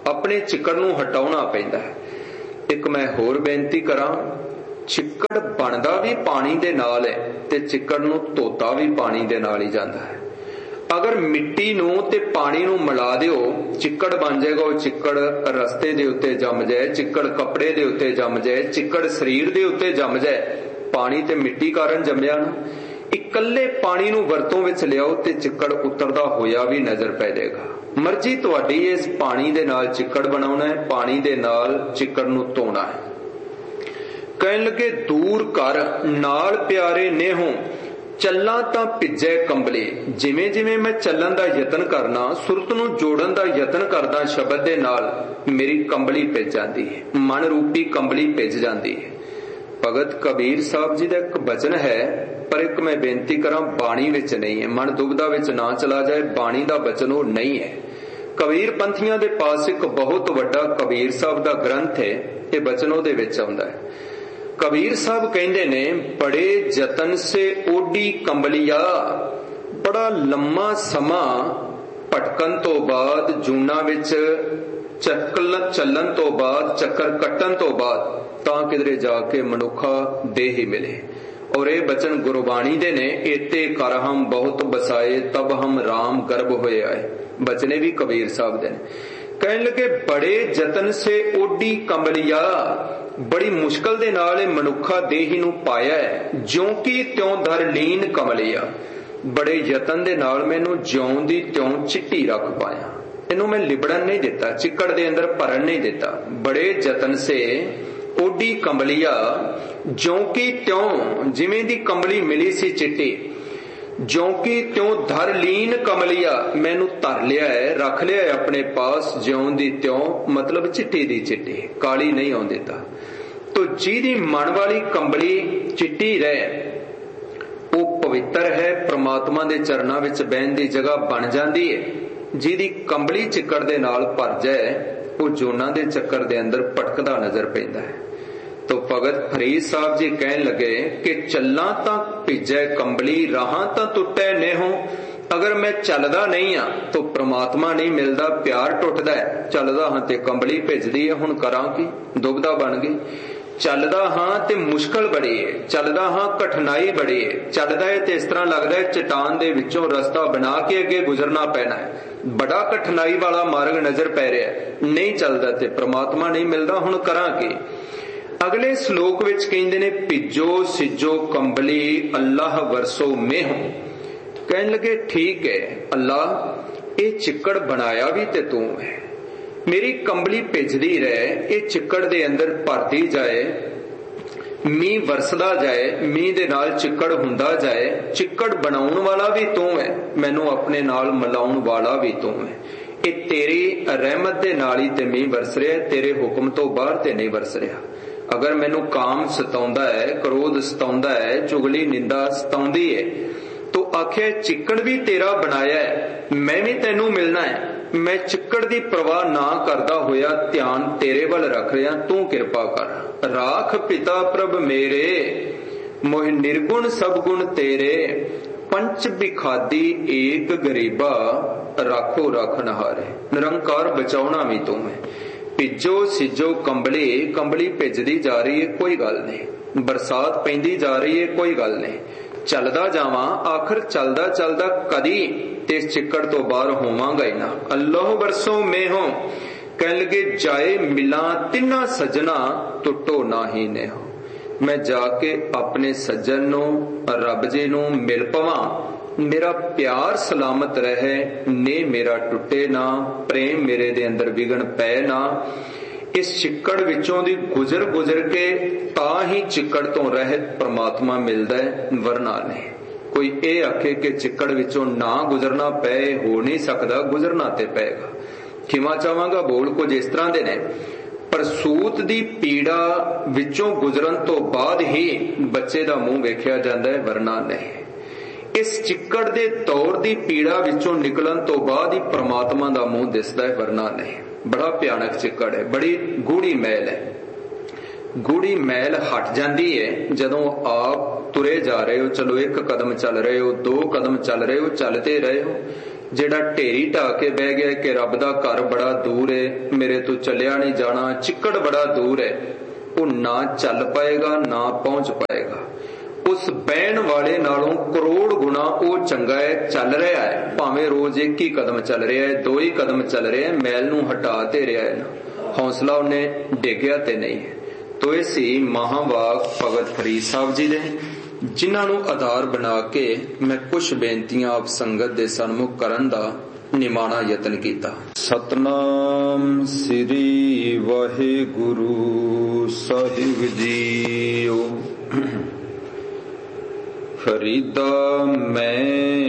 अपने चिक्कड़ नूं हटाउणा पैंदा है। एक मैं होर बेनती करां, चिक्कड़ बनदा भी पानी दे नाल है ते चिक्कड़ नूं धोता भी पानी दे नाल ही जांदा है। अगर मिट्टी नूं ते पानी नूं मिला दिओ, चिक्कड़ बन जाएगा। वो चिक्कड़ रस्ते दे उत्ते जम जाए, चिक्कड़ कपड़े दे उत्ते जम जाए, चिक्कड़ शरीर दे उत्ते जम जाए, पानी ते मिट्टी कारण जमया ना। इकल्ले पानी नूं वरतों विच लियाओ ते चिक्कड़ उतरदा होया भी नजर पै जाएगा। मर्जी तुहाडी इस पानी दे नाल चिक्कड़ बनाउणा है, पानी दे नाल चिक्कड़ नूं धोना है। कहण लगे दूर कर नाल प्यारे नेहों, ਚੱਲਾਂ ਤਾਂ ਭਿੱਜੇ ਕੰਬਲੇ। ਜਿਵੇਂ ਜਿਵੇਂ ਮੈਂ ਚੱਲਣ ਦਾ ਯਤਨ ਕਰਨਾ, ਸੁਰਤ ਨੂੰ ਜੋੜਨ ਦਾ ਯਤਨ ਕਰਦਾ ਸ਼ਬਦ ਦੇ ਨਾਲ, ਮੇਰੀ ਕੰਬਲੀ ਭਿੱਜ ਜਾਂਦੀ ਹੈ, ਮਨ ਰੂਪੀ ਕੰਬਲੀ ਭਿੱਜ ਜਾਂਦੀ ਹੈ। ਭਗਤ ਕਬੀਰ ਸਾਹਿਬ ਜੀ ਦਾ ਇੱਕ ਬਚਨ ਹੈ, ਪਰ ਇੱਕ ਮੈਂ ਬੇਨਤੀ ਕਰਾਂ, ਬਾਣੀ ਵਿੱਚ ਨਹੀਂ ਹੈ। ਮਨ ਦੁਬਦਾ ਵਿੱਚ ਨਾ ਚਲਾ ਜਾਏ, ਬਾਣੀ ਦਾ ਬਚਨ ਉਹ ਨਹੀਂ ਹੈ। ਕਬੀਰ ਪੰਥੀਆਂ ਦੇ ਪਾਸ ਇੱਕ ਬਹੁਤ ਵੱਡਾ ਕਬੀਰ ਸਾਹਿਬ ਦਾ ਗ੍ਰੰਥ ਹੈ, ਇਹ ਬਚਨ ਉਹਦੇ ਵਿੱਚ ਆਉਂਦਾ ਹੈ। कबीर साहब कहते ने, बड़े जतन से ओडी कंबलिया। बड़ा लम्मा समा भटकन तो बाद, जूना विच चक्कल चलन तो बाद, चक्कर कट्टन तो बाद तां किधरे जाके मनुखा देह मिले। और ये बचन गुरबाणी दे ने, एते कर हम बहुत बसाए, तब हम राम गर्भ होए आए। बचने भी कबीर साहब दे ने। कहने लगे बड़े जतन से ओडी कंबलिया, बड़ी मुश्किल दे नाल मनुखा देही नूं पाया है, ज्यों की त्यों धर लीन कमलिया। बड़े यतन दे नाल मैनू ज्यों दी त्यों चिट्टी रख पाया, इनू मैं लिबड़न नहीं दिता, चिक्कड़ दे अंदर भरन नहीं दिता। बड़े जतन से ओडी कंबलिया, ज्यों की त्यों, जिवें दी कंबली मिली सी चिट्टी, ज्यों की त्यों धर लीन कमलिया, मैनू धर लिया है, रख लिया है अपने पास, ज्यों दी त्यों, मतलब चिट्टी दी चिट्टी, काली नहीं आउण दिता। तो जिहदी मन वाली कंबली चिट्टी रहे, वो पवित्र है, परमात्मा दे चरनां विच बहन दी जगह बन जाती है। जिहदी कंबली चिक्कड़ दे नाल भर जाए, वो जोनां दे चक्कर दे अंदर भटकदा नजर पैंदा है। तो भगत फरीद साहब जी कहन लगे कि चलना तां भिजे कंबली, राहां तां टुटे नेहों। अगर मैं चलदा नहीं हाँ तो परमात्मा नहीं मिलदा, प्यार टुटदा है। चलदा हाँ ते कंबली भिजदी है, हुण करां की, दुबदा बन गई। चलदा हाँ ते मुश्किल बड़ी है, चलदा हाँ कठिनाई बड़ी है, चलदा है ते इस तरह लगदा है चट्टान दे विचों रस्ता बना के अगे गुजरना पैना है। बड़ा कठिनाई वाला मार्ग नजर पै रहा है, नहीं चलदा ते परमात्मा नहीं मिलदा, हुण करां की। अगले श्लोक विच कहंदे ने, भिजो सिजो कंबली अल्लाह वरसो मेहों। कहने लगे ठीक है अल्लाह, ये चिक्कड़ बनाया भी ते तू है, मेरी कंबली भिजदी रहे, ये चिक्कड़ दे अंदर भरदी जाए, मीह वरसदा जाए, मीह दे नाल चिक्कड़ हुंदा जाए, चिक्कड़ बनाउण वाला भी तू है, मैनू अपने नाल मिलाउण वाला भी तू है। ये तेरी रहमत दे नाल ही ते मीह वरस रहा, तेरे हुक्म तो बाहर ते नहीं वरस रहा। अगर मैनू काम सताउंदा है, क्रोध सताउंदा है, चुगली निंदा सताउंदी है, तो आखे चिक्कड़ भी तेरा बनाया है, मैं भी तेनू मिलना है। मैं चिक्कड़ दी परवाह ना करदा होया ध्यान तेरे वल रख रहा, तू किरपा कर। राख पिता प्रभ मेरे, मोह निर्गुण सब गुण तेरे, पंच बिखादी एक गरीबा, राखो रखनहारे। निरंकार बचाउणा भी तू है। भिजो सिजो कंबली, कंबली भिजदी जा रही है, कोई गल नहीं। बरसात पैंदी जा रही है, कोई गल नहीं। चलदा जावां, आखिर चलदा चलदा कदी ते इस चिक्कड़ तो बाहर होवांगा ही ना। अल्लाह वरसों मेहों। कहन लगे जाए मिला तिन्ना सजना, टुटो ना ही नेहो। मैं जाके अपने सज्जन नू, रब जी नू मिल पवां, मेरा प्यार सलामत रहे, ने मेरा टुटे ना, प्रेम मेरे दे अंदर विघन पै ना। इस चिक्कड़ विचों दी गुजर गुजर के तां ही चिक्कड़ तो रहत परमात्मा मिलदा है, वरना नहीं। कोई ये आखे कि चिक्कड़ विचों ना गुजरना पै, हो नहीं सकदा, गुजरना ते पैगा। खिमा चाहांगा बोल कुछ इस तरह दे ने, पर सूत दी पीड़ा विचों गुजरन तो बाद ही बच्चे दा मुंह वेखिया जांदा है, वरना नहीं। इस चिक्कड़ दे दौर दी पीड़ा विचों निकलन तो बाद ही परमात्मा दा मुंह दिसदा है, वरना नहीं। बड़ा भयानक चिक्कड़ है, बड़ी गूढ़ी मैल है। गूढ़ी मैल हट जाती है जदों आप तुरे जा रहे हो। चलो एक कदम चल रहे हो, दो कदम चल रहे हो, चलते रहे हो, ਜਿਹੜਾ ਢੇਰੀ ਢਾ ਕੇ ਬਹਿ ਗਿਆ ਕਿ ਰੱਬ ਦਾ ਘਰ ਬੜਾ ਦੂਰ ਹੈ, ਮੇਰੇ ਤੋਂ ਚੱਲਿਆ ਨਹੀਂ ਜਾਣਾ, ਚਿੱਕੜ ਬੜਾ ਦੂਰ ਹੈ, ਉਹ ਨਾ ਚੱਲ ਪਾਏਗਾ ਨਾ ਪਹੁੰਚ ਪਾਏਗਾ। ਉਸ ਬਹਿਣ ਵਾਲੇ ਨਾਲੋਂ ਕਰੋੜ ਗੁਣਾ ਉਹ ਚੰਗਾ ਹੈ, ਚੱਲ ਰਿਹਾ ਹੈ, ਭਾਵੇਂ ਰੋਜ਼ ਇੱਕ ਹੀ ਕਦਮ ਚੱਲ ਰਿਹਾ ਹੈ, ਦੋ ਹੀ ਕਦਮ ਚੱਲ ਰਿਹਾ ਹੈ, ਮੈਲ ਨੂੰ ਹਟਾ ਤੇ ਰਿਹਾ ਹੈ, ਹੌਸਲਾ ਉਹਨੇ ਡੇਗਿਆ ਤੇ ਨਹੀਂ ਹੈ। ਤੋ ਇਹ ਸੀ ਮਹਾਂਵਾਕ ਭਗਤ ਫਰੀਦ ਸਾਹਿਬ ਜੀ ਦੇ, ਜਿਨ੍ਹਾਂ ਨੂੰ ਆਧਾਰ ਬਣਾ ਕੇ ਮੈਂ ਕੁਝ ਬੇਨਤੀਆਂ ਆਪ ਸੰਗਤ ਦੇ ਸਨਮੁਖ ਕਰਨ ਦਾ ਨਿਮਾਣਾ ਯਤਨ ਕੀਤਾ। ਸਤਨਾਮ ਸ੍ਰੀ ਵਾਹਿਗੁਰੂ ਸਾਹਿਬ ਜੀਓ। ਫਰੀਦਾ ਮੈਂ